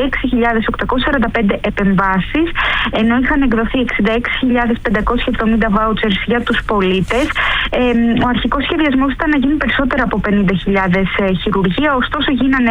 26.845 επεμβάσεις, ενώ είχαν εκδοθεί 66.570 vouchers για τους πολίτες. Ο αρχικός σχεδιασμός ήταν να γίνουν περισσότερα από 50.000 χειρουργία, ωστόσο γίνανε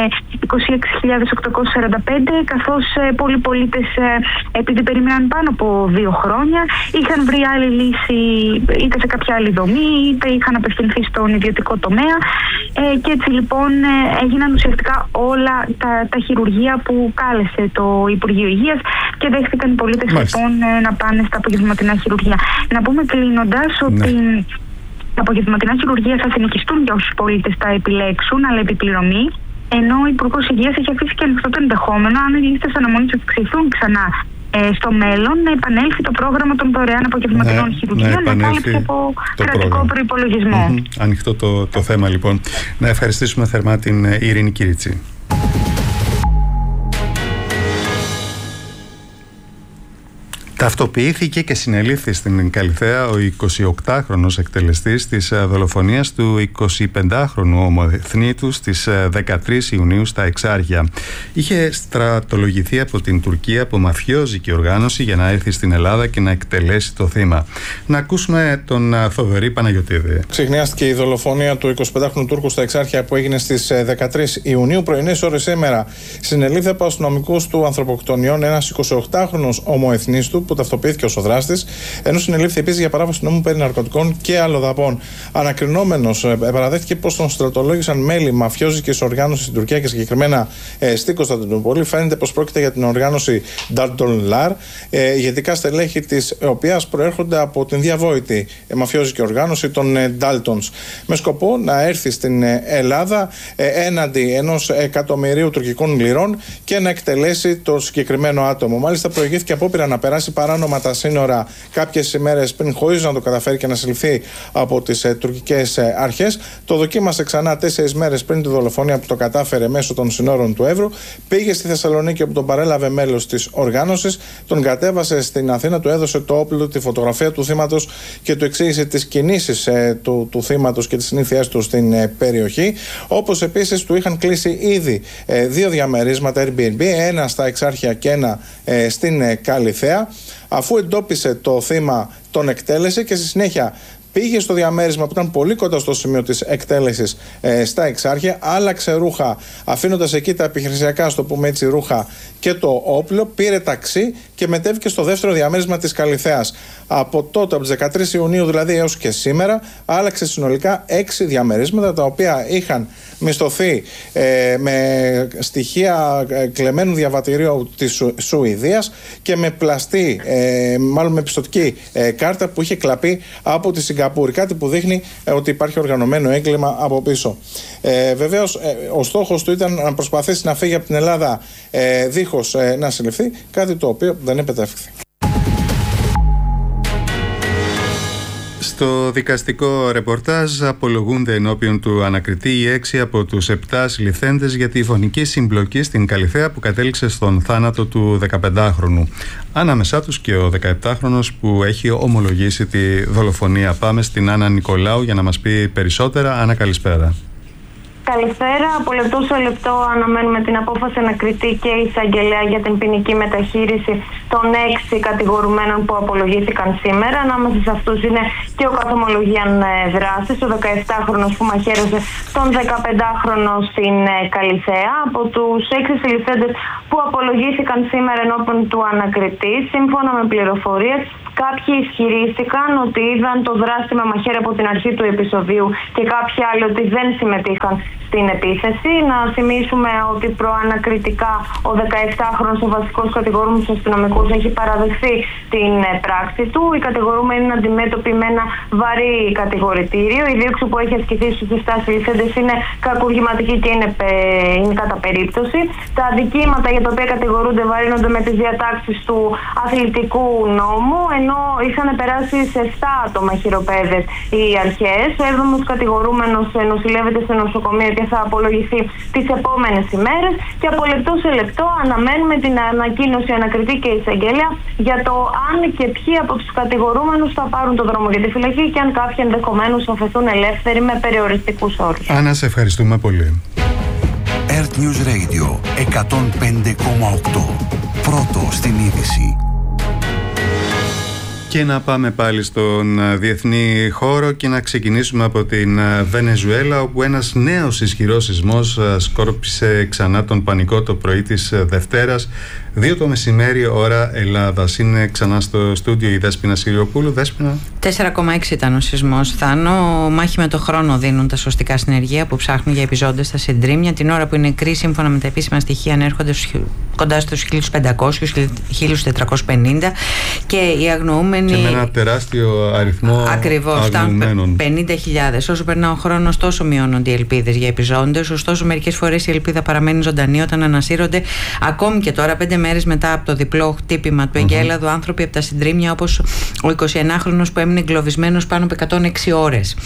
26.845, καθώς πολλοί πολίτες, επειδή περίμεναν πάνω από 2 χρόνια, είχαν βρει άλλη λύση είτε σε κάποια άλλη δομή, είτε είχαν απευθυνθεί στον ιδιωτικό τομέα. Και έτσι λοιπόν έγιναν ουσιαστικά όλα τα χειρουργεία που κάλεσε το Υπουργείο Υγείας και δέχτηκαν οι πολίτες λοιπόν να πάνε στα απογευματινά χειρουργεία. Να πούμε κλείνοντας ότι τα απογευματινά χειρουργεία θα συνεχιστούν για όσους πολίτες τα επιλέξουν, αλλά επιπληρωμή, ενώ ο Υπουργός Υγείας έχει αφήσει και ανοιχτό το ενδεχόμενο, αν οι λίστες αναμονής αυξηθούν ξανά στο μέλλον, να επανέλθει το πρόγραμμα των δωρεάν απογευματινών χειρουργείων με κάλυψη από κρατικό προϋπολογισμό. Ανοιχτό το θέμα λοιπόν. Να ευχαριστήσουμε θερμά την Ειρήνη Κυρίτσι. Ταυτοποιήθηκε και συνελήφθη στην Καλιθέα ο 28χρονος εκτελεστής της δολοφονίας του 25χρονου ομοεθνίτου στις 13 Ιουνίου στα Εξάρχεια. Είχε στρατολογηθεί από την Τουρκία από μαφιόζικη οργάνωση για να έρθει στην Ελλάδα και να εκτελέσει το θύμα. Να ακούσουμε τον Θοδωρή Παναγιωτίδη. Ξεχνιάστηκε η δολοφονία του 25χρονου Τούρκου στα Εξάρχεια που έγινε στις 13 Ιουνίου. Πρωινές ώρες σήμερα συνελήφθη από αστυνομικούς του ανθρωποκτονιών ένας 28χρονος ομοεθνής του, που ταυτοποιήθηκε ως ο δράστης, ενώ συνελήφθη επίσης για παράβαση νόμου περί ναρκωτικών και αλλοδαπών. Ανακρινόμενος, παραδέχτηκε πως τον στρατολόγησαν μέλη μαφιόζικης οργάνωσης στην Τουρκία και συγκεκριμένα στην Κωνσταντινούπολη. Φαίνεται πως πρόκειται για την οργάνωση Dalton-Lar, ηγετικά στελέχη της οποίας προέρχονται από την διαβόητη μαφιόζικη οργάνωση των Daltons, με σκοπό να έρθει στην Ελλάδα έναντι 1 εκατομμυρίου τουρκικών λιρών και να εκτελέσει το συγκεκριμένο άτομο. Μάλιστα, προηγήθηκε απόπειρα να περάσει παράνομα τα σύνορα κάποιες ημέρες πριν, χωρίς να το καταφέρει και να συλληφθεί από τις τουρκικές αρχές. Το δοκίμασε ξανά 4 μέρες πριν τη δολοφονία, που το κατάφερε μέσω των συνόρων του Εύρου. Πήγε στη Θεσσαλονίκη, όπου τον παρέλαβε μέλος της οργάνωσης. Τον κατέβασε στην Αθήνα, του έδωσε το όπλο, τη φωτογραφία του θύματος και του εξήγησε τις κινήσεις του θύματος και τις συνήθειές του στην περιοχή. Όπως επίσης του είχαν κλείσει ήδη 2 διαμερίσματα Airbnb, ένα στα Εξάρχεια και ένα στην Καλιθέα. Αφού εντόπισε το θύμα, τον εκτέλεσε και στη συνέχεια πήγε στο διαμέρισμα που ήταν πολύ κοντά στο σημείο της εκτέλεσης στα Εξάρχεια, άλλαξε ρούχα, αφήνοντας εκεί τα επιχειρησιακά, στο πούμε έτσι, ρούχα και το όπλο, πήρε ταξί και μετέβηκε στο δεύτερο διαμέρισμα της Καλιθέας. Από τότε, από τις 13 Ιουνίου δηλαδή έως και σήμερα, άλλαξε συνολικά 6 διαμερίσματα, τα οποία είχαν μισθωθεί με στοιχεία κλεμμένου διαβατηρίου της Σουηδίας και με πλαστή, μάλλον με πιστωτική κάρτα που είχε κλαπεί από τη Σιγκαπούρη. Κάτι που δείχνει ότι υπάρχει οργανωμένο έγκλημα από πίσω. Βεβαίως, ο στόχος του ήταν να προσπαθήσει να φύγει από την Ελλάδα δίχως να συλληφθεί, κάτι το οποίο δεν επετεύχθη. Στο δικαστικό ρεπορτάζ απολογούνται ενώπιον του ανακριτή οι 6 από τους 7 συλληφθέντες για τη φωνική συμπλοκή στην Καλιθέα που κατέληξε στον θάνατο του 15χρονου. Ανάμεσά τους και ο 17χρονος που έχει ομολογήσει τη δολοφονία. Πάμε στην Άννα Νικολάου για να μας πει περισσότερα. Άννα, καλησπέρα. Καλησπέρα. Από λεπτό σε λεπτό αναμένουμε την απόφαση ανακριτή και εισαγγελέα για την ποινική μεταχείριση των 6 κατηγορουμένων που απολογήθηκαν σήμερα. Ανάμεσα σε αυτούς είναι και ο καθομολογίαν δράσης, ο 17χρονος που μαχαίρωσε τον 15χρονο στην Καλιθέα. Από τους 6 συλληφθέντες που απολογήθηκαν σήμερα ενώπιον του ανακριτή, σύμφωνα με πληροφορίες, κάποιοι ισχυρίστηκαν ότι είδαν το δράστη με μαχαίρι από την αρχή του επεισοδίου και κάποιοι άλλοι ότι δεν συμμετείχαν στην επίθεση. Να θυμίσουμε ότι προανακριτικά ο 17χρονος, ο βασικός κατηγορούμενος στους αστυνομικούς, έχει παραδεχθεί την πράξη του. Οι κατηγορούμενοι είναι αντιμέτωποι με ένα βαρύ κατηγορητήριο. Η δίωξη που έχει ασκηθεί στους 7 συλληφθέντες είναι κακουργηματική και είναι κατά περίπτωση. Τα αδικήματα για τα οποία κατηγορούνται βαρύνονται με τις διατάξεις του αθλητικού νόμου, ενώ είχαν περάσει σε 7 άτομα χειροπέδες οι αρχές. Ο 7ος κατηγορούμενος νοσηλεύεται σε νοσοκομείο και θα απολογηθεί τις επόμενες ημέρες. Και από λεπτό σε λεπτό αναμένουμε την ανακοίνωση ανακριτή και εισαγγελέα για το αν και ποιοι από τους κατηγορούμενους θα πάρουν το δρόμο για τη φυλακή και αν κάποιοι ενδεχομένως θα φεθούν ελεύθεροι με περιοριστικούς όρους. Άννα, σε ευχαριστούμε πολύ. Earth News Radio 105,8. Πρώτο στην είδηση. Και να πάμε πάλι στον διεθνή χώρο και να ξεκινήσουμε από την Βενεζουέλα, όπου ένας νέος ισχυρός σεισμός σκόρπισε ξανά τον πανικό το πρωί της Δευτέρας, 2 το μεσημέρι ώρα Ελλάδας. Είναι ξανά στο στούντιο η Δέσποινα Συριοπούλου. Δέσποινα. 4,6 ήταν ο σεισμός, Θάνο. Μάχη με το χρόνο δίνουν τα σωστικά συνεργεία που ψάχνουν για επιζώντες στα συντρίμμια. Την ώρα που οι νεκροί, σύμφωνα με τα επίσημα στοιχεία, ανέρχονται κοντά στους 1.500-1.450 και οι αγνοούμενοι. Και με ένα τεράστιο αριθμό αγνοουμένων. 50.000. Όσο περνά ο χρόνος, τόσο μειώνονται οι ελπίδες για επιζώντες. Ωστόσο, μερικές φορές η ελπίδα παραμένει ζωντανή όταν ανασύρονται ακόμη και τώρα, 5 μέρες μετά από το διπλό χτύπημα του εγκέλαδου, άνθρωποι από τα συντρίμμια, όπως ο 21χρονος που έμεινε εγκλωβισμένος πάνω από 106 ώρες.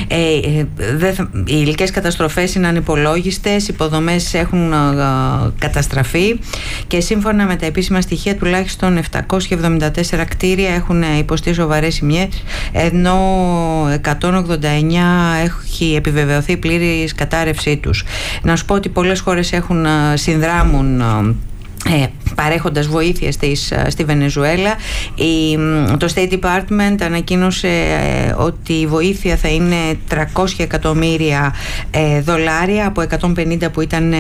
Οι υλικές καταστροφές είναι ανυπολόγιστες, υποδομές έχουν καταστραφεί και σύμφωνα με τα επίσημα στοιχεία τουλάχιστον 774 κτίρια έχουν υποστεί σοβαρές ζημιές, ενώ 189 έχει επιβεβαιωθεί πλήρης κατάρρευσή τους. Να σου πω ότι πολλές χώρες συνδράμουν παρέχοντας βοήθεια στη Βενεζουέλα. Το State Department ανακοίνωσε ότι η βοήθεια θα είναι 300 εκατομμύρια δολάρια από 150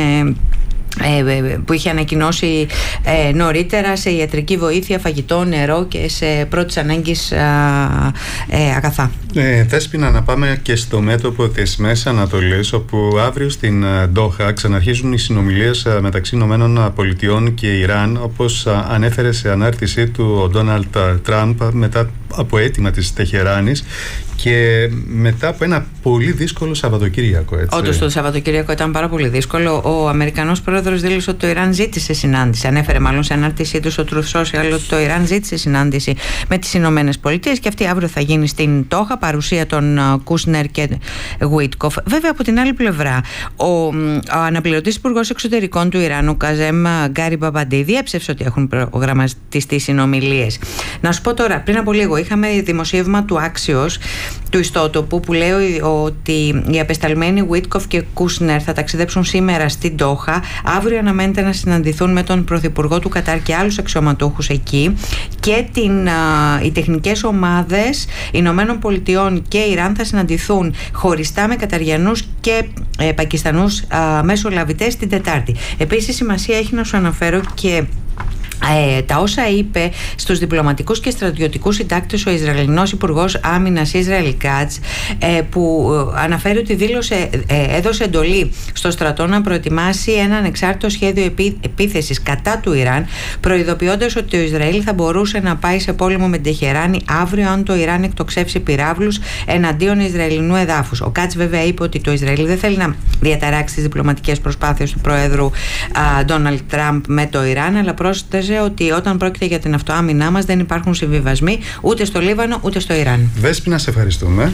που είχε ανακοινώσει νωρίτερα, σε ιατρική βοήθεια, φαγητό, νερό και σε πρώτης ανάγκης αγαθά. Θέσποινα, να πάμε και στο μέτωπο της Μέσης Ανατολής, όπου αύριο στην Ντόχα ξαναρχίζουν οι συνομιλίες μεταξύ ΗΠΑ και Ιράν, όπως ανέφερε σε ανάρτησή του ο Ντόναλντ Τραμπ μετά από αίτημα της Τεχεράνης και μετά από ένα πολύ δύσκολο Σαββατοκύριακο. Όντως το Σαββατοκύριακο ήταν πάρα πολύ δύσκολο. Ο Αμερικανός πρόεδρος δήλωσε ότι το Ιράν ζήτησε συνάντηση. Ανέφερε μάλλον σε ανάρτησή του στο Truth Social ότι το Ιράν ζήτησε συνάντηση με τις Ηνωμένες Πολιτείες και αυτή αύριο θα γίνει στην Ντόχα, παρουσία των Κούσνερ και Γουίτκοφ. Βέβαια, από την άλλη πλευρά, ο αναπληρωτής υπουργός εξωτερικών του Ιράν, ο Καζέμ Γκαριμπαμπαντή, διέψευσε ότι έχουν προγραμματιστεί συνομιλίες. Να σου πω τώρα, πριν από λίγο είχαμε δημοσίευμα του Άξιος, του ιστότοπου, που λέει ότι οι απεσταλμένοι Γουίτκοφ και Κούσνερ θα ταξιδέψουν σήμερα στην Ντόχα. Αύριο αναμένεται να συναντηθούν με τον Πρωθυπουργό του Κατάρ και άλλους αξιωματούχους εκεί, και οι τεχνικές ομάδες Ηνωμένων Πολιτειών και Ιράν θα συναντηθούν χωριστά με Καταριανούς και Πακιστανούς μεσολαβητές την Τετάρτη. Επίσης, σημασία έχει να σου αναφέρω και τα όσα είπε στους διπλωματικούς και στρατιωτικούς συντάκτες ο Ισραηλινός Υπουργός Άμυνας Ισραήλ Κάτς, που αναφέρει ότι έδωσε εντολή στο στρατό να προετοιμάσει ένα ανεξάρτητο σχέδιο επίθεσης κατά του Ιράν, προειδοποιώντας ότι το Ισραήλ θα μπορούσε να πάει σε πόλεμο με την Τεχεράνη αύριο αν το Ιράν εκτοξεύσει πυράβλους εναντίον Ισραηλινού εδάφους. Ο Κάτς βέβαια είπε ότι το Ισραήλ δεν θέλει να διαταράξει τις διπλωματικές προσπάθειες του Προέδρου Ντόναλντ Τραμπ με το Ιράν, αλλά πρόσθεσε ότι όταν πρόκειται για την αυτοάμυνά μας δεν υπάρχουν συμβιβασμοί ούτε στο Λίβανο ούτε στο Ιράν. Δέσποινα, σε ευχαριστούμε.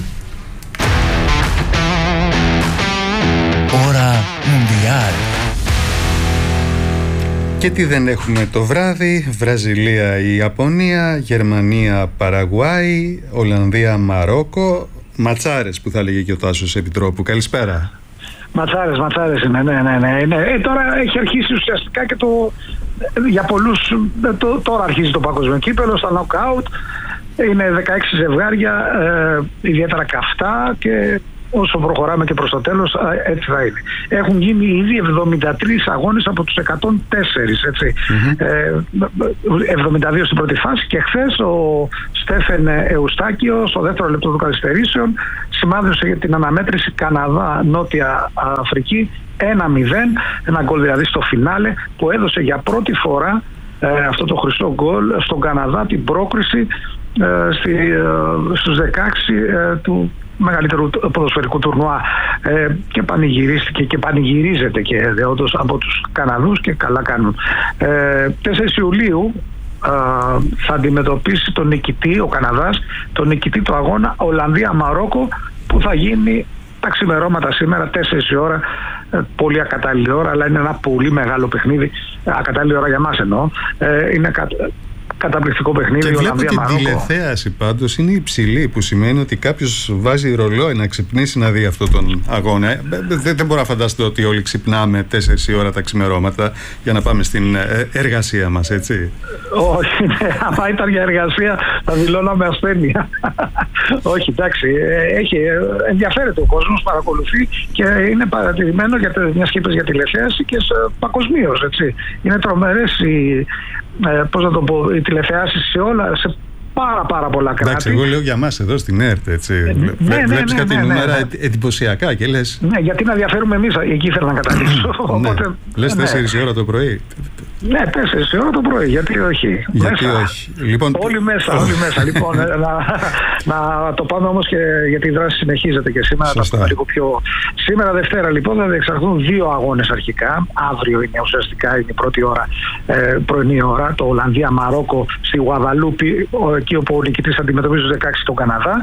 Ώρα Μουντιάλ. Και τι δεν έχουμε το βράδυ? Βραζιλία η Ιαπωνία, Γερμανία Παραγουάη, Ολλανδία Μαρόκο. Ματσάρες που θα έλεγε και ο Τάσος Επιτρόπου. Καλησπέρα. Ματσάρες είναι, ναι. Τώρα έχει αρχίσει ουσιαστικά και για πολλούς, τώρα αρχίζει το παγκόσμιο κύπελλο, στα knockout. Είναι 16 ζευγάρια, ιδιαίτερα καυτά, και όσο προχωράμε και προς το τέλος, έτσι θα είναι. Έχουν γίνει ήδη 73 αγώνες από τους 104, έτσι. 72 στην πρώτη φάση, και χθες ο Στέφεν Εουστάκιο, στο δεύτερο λεπτό των καθυστερήσεων, σημάδεσε για την αναμέτρηση Καναδά-Νότια Αφρική 1-0, ένα γκολ δηλαδή στο φινάλε, που έδωσε για πρώτη φορά αυτό το χρυσό γκολ στον Καναδά, την πρόκριση στους 16 του μεγαλύτερου ποδοσφαιρικού τουρνουά, και πανηγυρίστηκε και πανηγυρίζεται και δεόντως από τους Καναδούς, και καλά κάνουν. 4 Ιουλίου θα αντιμετωπίσει τον νικητή, ο Καναδάς, τον νικητή του αγώνα Ολλανδία-Μαρόκο, που θα γίνει τα ξημερώματα σήμερα, 4 η ώρα. Πολύ ακατάλληλη ώρα, αλλά είναι ένα πολύ μεγάλο παιχνίδι. Ακατάλληλη ώρα για μας εννοώ. Είναι καταπληκτικό παιχνίδι. Και βλέπω την τηλεθέαση πάντως είναι υψηλή, που σημαίνει ότι κάποιος βάζει ρολόι να ξυπνήσει να δει αυτόν τον αγώνα. Δεν μπορώ να φανταστώ ότι όλοι ξυπνάμε 4 η ώρα τα ξημερώματα για να πάμε στην εργασία μας, έτσι. Όχι, ναι, άμα ήταν για εργασία θα δηλώναμε ασθένεια. Όχι, εντάξει, ενδιαφέρεται ο κόσμος, παρακολουθεί, και είναι παρατηρημένο μια σκήπες για τηλεθέαση και παγκοσμίως, έτσι. Είναι τρομερές οι τηλεθεάσεις σε πάρα πολλά κράτη. Εντάξει, εγώ λέω για μας εδώ στην ΕΡΤ, έτσι. Βλέπεις κάτι νούμερα εντυπωσιακά και λες... Ναι, γιατί να διαφέρουμε εμείς, εκεί ήθελα να καταλήξω. Οπότε, λες 4 η ώρα το πρωί. Ναι, 4 η ώρα το πρωί, γιατί όχι. Γιατί όχι. Λοιπόν, όλοι μέσα. Λοιπόν, να το πάμε όμως, και γιατί η δράση συνεχίζεται και σήμερα. Λίγο πιο... Σήμερα Δευτέρα λοιπόν θα διεξαχθούν 2 αγώνες αρχικά. Αύριο είναι ουσιαστικά, είναι η πρώτη ώρα, πρωινή ώρα, το Ολλανδία-Μαρόκο στη Γουαδαλούπη, εκεί όπου ο νικητής αντιμετωπίζει τους 16 τον Καναδά.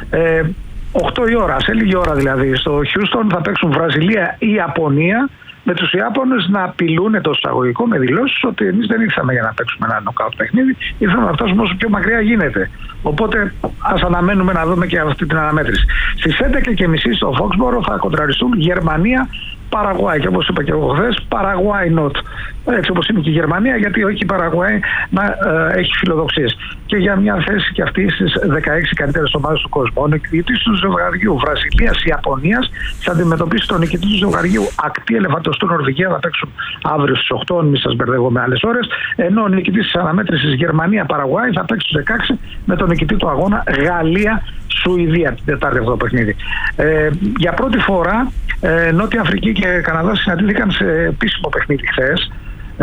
8 η ώρα, σε λίγη ώρα δηλαδή, στο Χιούστον θα παίξουν Βραζιλία ή Ιαπωνία, με τους Ιάπωνες να απειλούν το εισαγωγικό με δηλώσεις ότι εμείς δεν ήρθαμε για να παίξουμε ένα νοκάουτ παιχνίδι, ήρθαμε να φτάσουμε όσο πιο μακριά γίνεται. Οπότε ας αναμένουμε να δούμε και αυτή την αναμέτρηση. Στις 11:30 στο Φόξμπορο θα κοντραριστούν Γερμανία Παραγουάη, και όπως είπα και εγώ χθες, Παραγουάη Not. Έτσι όπως είναι και η Γερμανία, γιατί όχι η Παραγουάη να έχει φιλοδοξίες. Και για μια θέση και αυτή στις 16 καλύτερες ομάδες του κόσμου. Ο νικητής του ζευγαριού Βραζιλίας-Ιαπωνίας θα αντιμετωπίσει τον νικητή του ζευγαριού Ακτή Ελεφαντοστού Νορβηγία, θα παίξουν αύριο στις 8, μην σας μπερδεύω με άλλες ώρες. Ενώ ο νικητής της αναμέτρησης Γερμανία-Παραγουάη θα παίξει στους 16 με τον νικητή του αγώνα Γαλλία-Σουηδία, την Τετάρτη αυτό το παιχνίδι. Για πρώτη φορά Νότια Αφρική και Καναδά συναντήθηκαν σε επίσημο παιχνίδι χθες.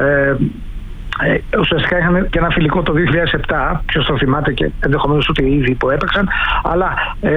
Ουσιαστικά είχαν και ένα φιλικό το 2007, ποιος το θυμάται, και ενδεχομένως ούτε ήδη που έπαιξαν, αλλά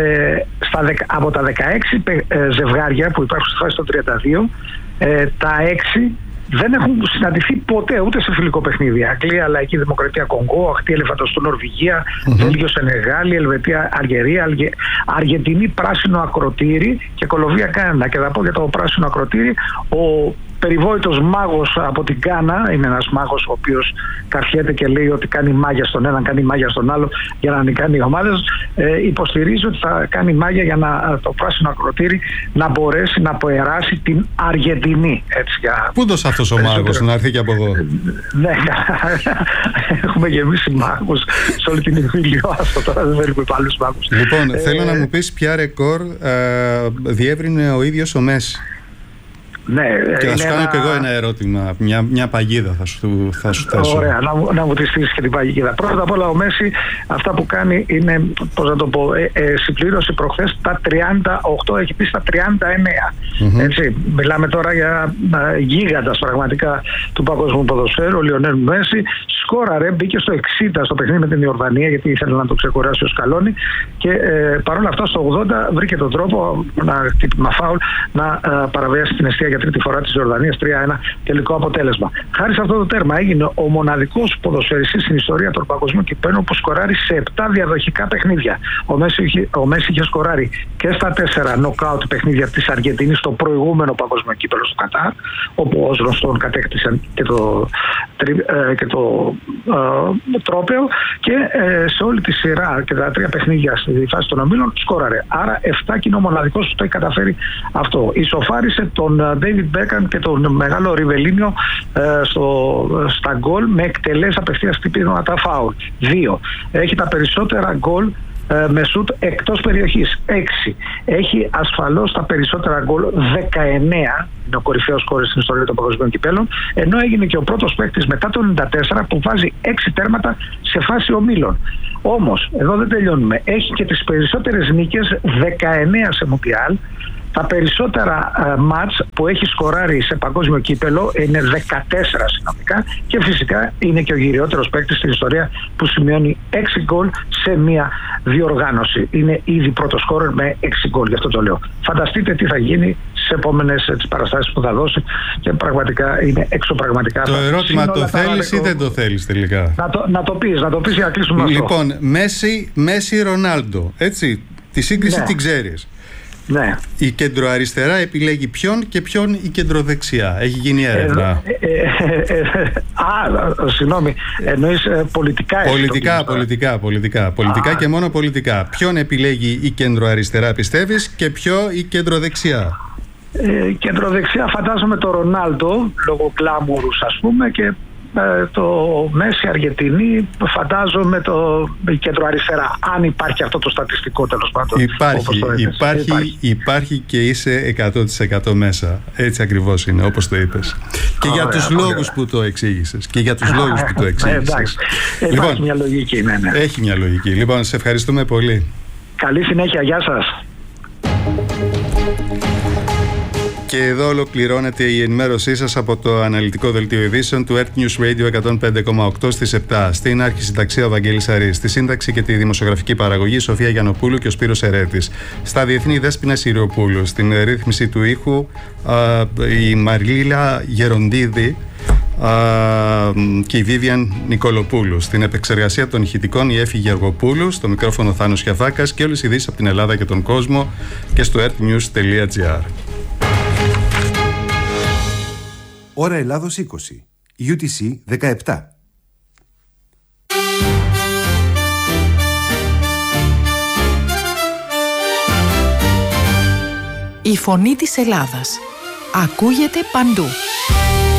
από τα 16 ζευγάρια που υπάρχουν στη φάση των 32, τα 6 δεν έχουν συναντηθεί ποτέ ούτε σε φιλικό παιχνίδι. Αγγλία, Λαϊκή Δημοκρατία Κονγκό, Ακτή Ελεφαντοστού Νορβηγία, Βέλγιο Σενεγάλη, Ελβετία Αλγερία, Αργεντινή Πράσινο Ακροτήρι και Κολομβία Κάναδα. Και θα πω για το Πράσινο Ακροτήρι, ο περιβόητος μάγος από την Γκάνα, είναι ένας μάγος ο οποίος καρφιέται και λέει ότι κάνει μάγια στον έναν, κάνει μάγια στον άλλο για να νικάνει οι ομάδες. Υποστηρίζει ότι θα κάνει μάγια για το Πράσινο Ακροτήρι να μπορέσει να προεράσει την Αργεντινή. Πού δώσε αυτός ο μάγος να έρθει και από εδώ? Ναι, έχουμε γεμίσει μάγους σε όλη την Ιβίλιο. Τώρα δεν θέλουμε άλλους μάγους. Λοιπόν, θέλω να μου πεις ποια ρεκόρ διεύρυνε ο ίδιος ο Μέση. Ναι, και θα σου κάνω και εγώ ένα ερώτημα, μια παγίδα θα σου θέσω. Ωραία, να μου τη στήσεις και την παγίδα. Πρώτα απ' όλα ο Μέση αυτά που κάνει είναι, πώς να το πω, συμπλήρωσε προχθές τα 38, έχει πει στα 39. Έτσι, μιλάμε τώρα για γίγαντας πραγματικά του παγκόσμιου ποδοσφαίρου, ο Λιονέλ Μέση. Σκόραρε, μπήκε στο 60 στο παιχνίδι με την Ιορδανία, γιατί ήθελε να το ξεκουράσει ο Σκαλόνι, και παρόλα αυτά στο 80 βρήκε τον τρόπο, χτύπημα φάουλ, να παραβιάσει την εστία για τρίτη φορά της Ιορδανίας, 3-1 τελικό αποτέλεσμα. Χάρη σε αυτό το τέρμα έγινε ο μοναδικός ποδοσφαιριστής στην ιστορία των παγκοσμίων κυπέλλων που σκοράρει σε 7 διαδοχικά παιχνίδια. Ο Μέση είχε σκοράρει και στα 4 νοκάουτ παιχνίδια της Αργεντινής στο προηγούμενο παγκοσμίο κύπελλο στο Κατάρ, όπου ως γνωστόν κατέκτησαν και και το τρόπαιο και σε όλη τη σειρά και τα 3 παιχνίδια στη φάση των ομίλων σκόραρε. Άρα 7 και είναι ο μοναδικός που το έχει καταφέρει αυτό. Ισοφάρισε τον David Beckham και τον μεγάλο Ριβελίνιο στα γκολ με εκτελέσεις απευθείας χτυπήματα φάουλ. 2. Έχει τα περισσότερα γκολ με σουτ εκτός περιοχής, 6. Έχει ασφαλώς τα περισσότερα γκολ, 19. Είναι ο κορυφαίος σκόρερ στην ιστορία των παγκοσμίων κυπέλων, ενώ έγινε και ο πρώτος παίκτης μετά το 94 που βάζει 6 τέρματα σε φάση ομίλων. Όμως, εδώ δεν τελειώνουμε. Έχει και τις περισσότερες νίκες, 19 σε Μουντιάλ. Τα περισσότερα μάτς που έχει σκοράρει σε παγκόσμιο κύπελο είναι 14 συνολικά και φυσικά είναι και ο γυριότερος παίκτης στην ιστορία που σημειώνει 6 γκολ σε μία διοργάνωση. Είναι ήδη πρώτος σκόρερ με 6 γκολ, γι' αυτό το λέω. Φανταστείτε τι θα γίνει στις επόμενες παραστάσεις που θα δώσει και πραγματικά είναι εξωπραγματικά. Το ερώτημα, το θέλεις ή δεν το θέλεις τελικά? Να το πεις για να κλείσουμε αυτό. Λοιπόν, Μέση Ρονάλντο, έτσι, τη σύγκριση την ξέρεις. Ναι. Η κεντροαριστερά επιλέγει ποιον και ποιον η κεντροδεξιά. Έχει γίνει έρευνα. Συγγνώμη, εννοείς πολιτικά? Πολιτικά και μόνο πολιτικά. Ποιον επιλέγει η κεντροαριστερά πιστεύεις και ποιο η κεντροδεξιά? Κεντροδεξιά φαντάζομαι το Ρονάλντο, λόγω γκλάμουρους ας πούμε, και το Μέση Αργεντινή φαντάζομαι η κεντροαριστερά, αν υπάρχει αυτό το στατιστικό τέλος πάντων. Υπάρχει και είσαι 100% μέσα. Έτσι ακριβώς είναι, όπως το είπες. Και για τους λόγους που το εξήγησες. Υπάρχει μια λογική, ναι. Έχει μια λογική. Λοιπόν, σε ευχαριστούμε πολύ. Καλή συνέχεια, γεια σας. Και εδώ ολοκληρώνεται η ενημέρωσή σας από το αναλυτικό δελτίο ειδήσεων του Earth News Radio 105,8 στις 7. Στην αρχισυνταξία ο Βαγγέλης Αρής. Στη σύνταξη και τη δημοσιογραφική παραγωγή Σοφία Γιαννοπούλου και ο Σπύρος Ερέτης. Στα διεθνή Δέσποινα Συριοπούλου. Στην ρύθμιση του ήχου η Μαρίλα Γεροντίδη και η Βίβιαν Νικολοπούλου. Στην επεξεργασία των ηχητικών η Έφη Γεργοπούλου. Στο μικρόφωνο Θάνος Χιαφάκας και όλες οι ειδήσεις από την Ελλάδα και τον κόσμο και στο earthnews.gr. Ώρα Ελλάδος 20. UTC 17. Η φωνή της Ελλάδας ακούγεται παντού.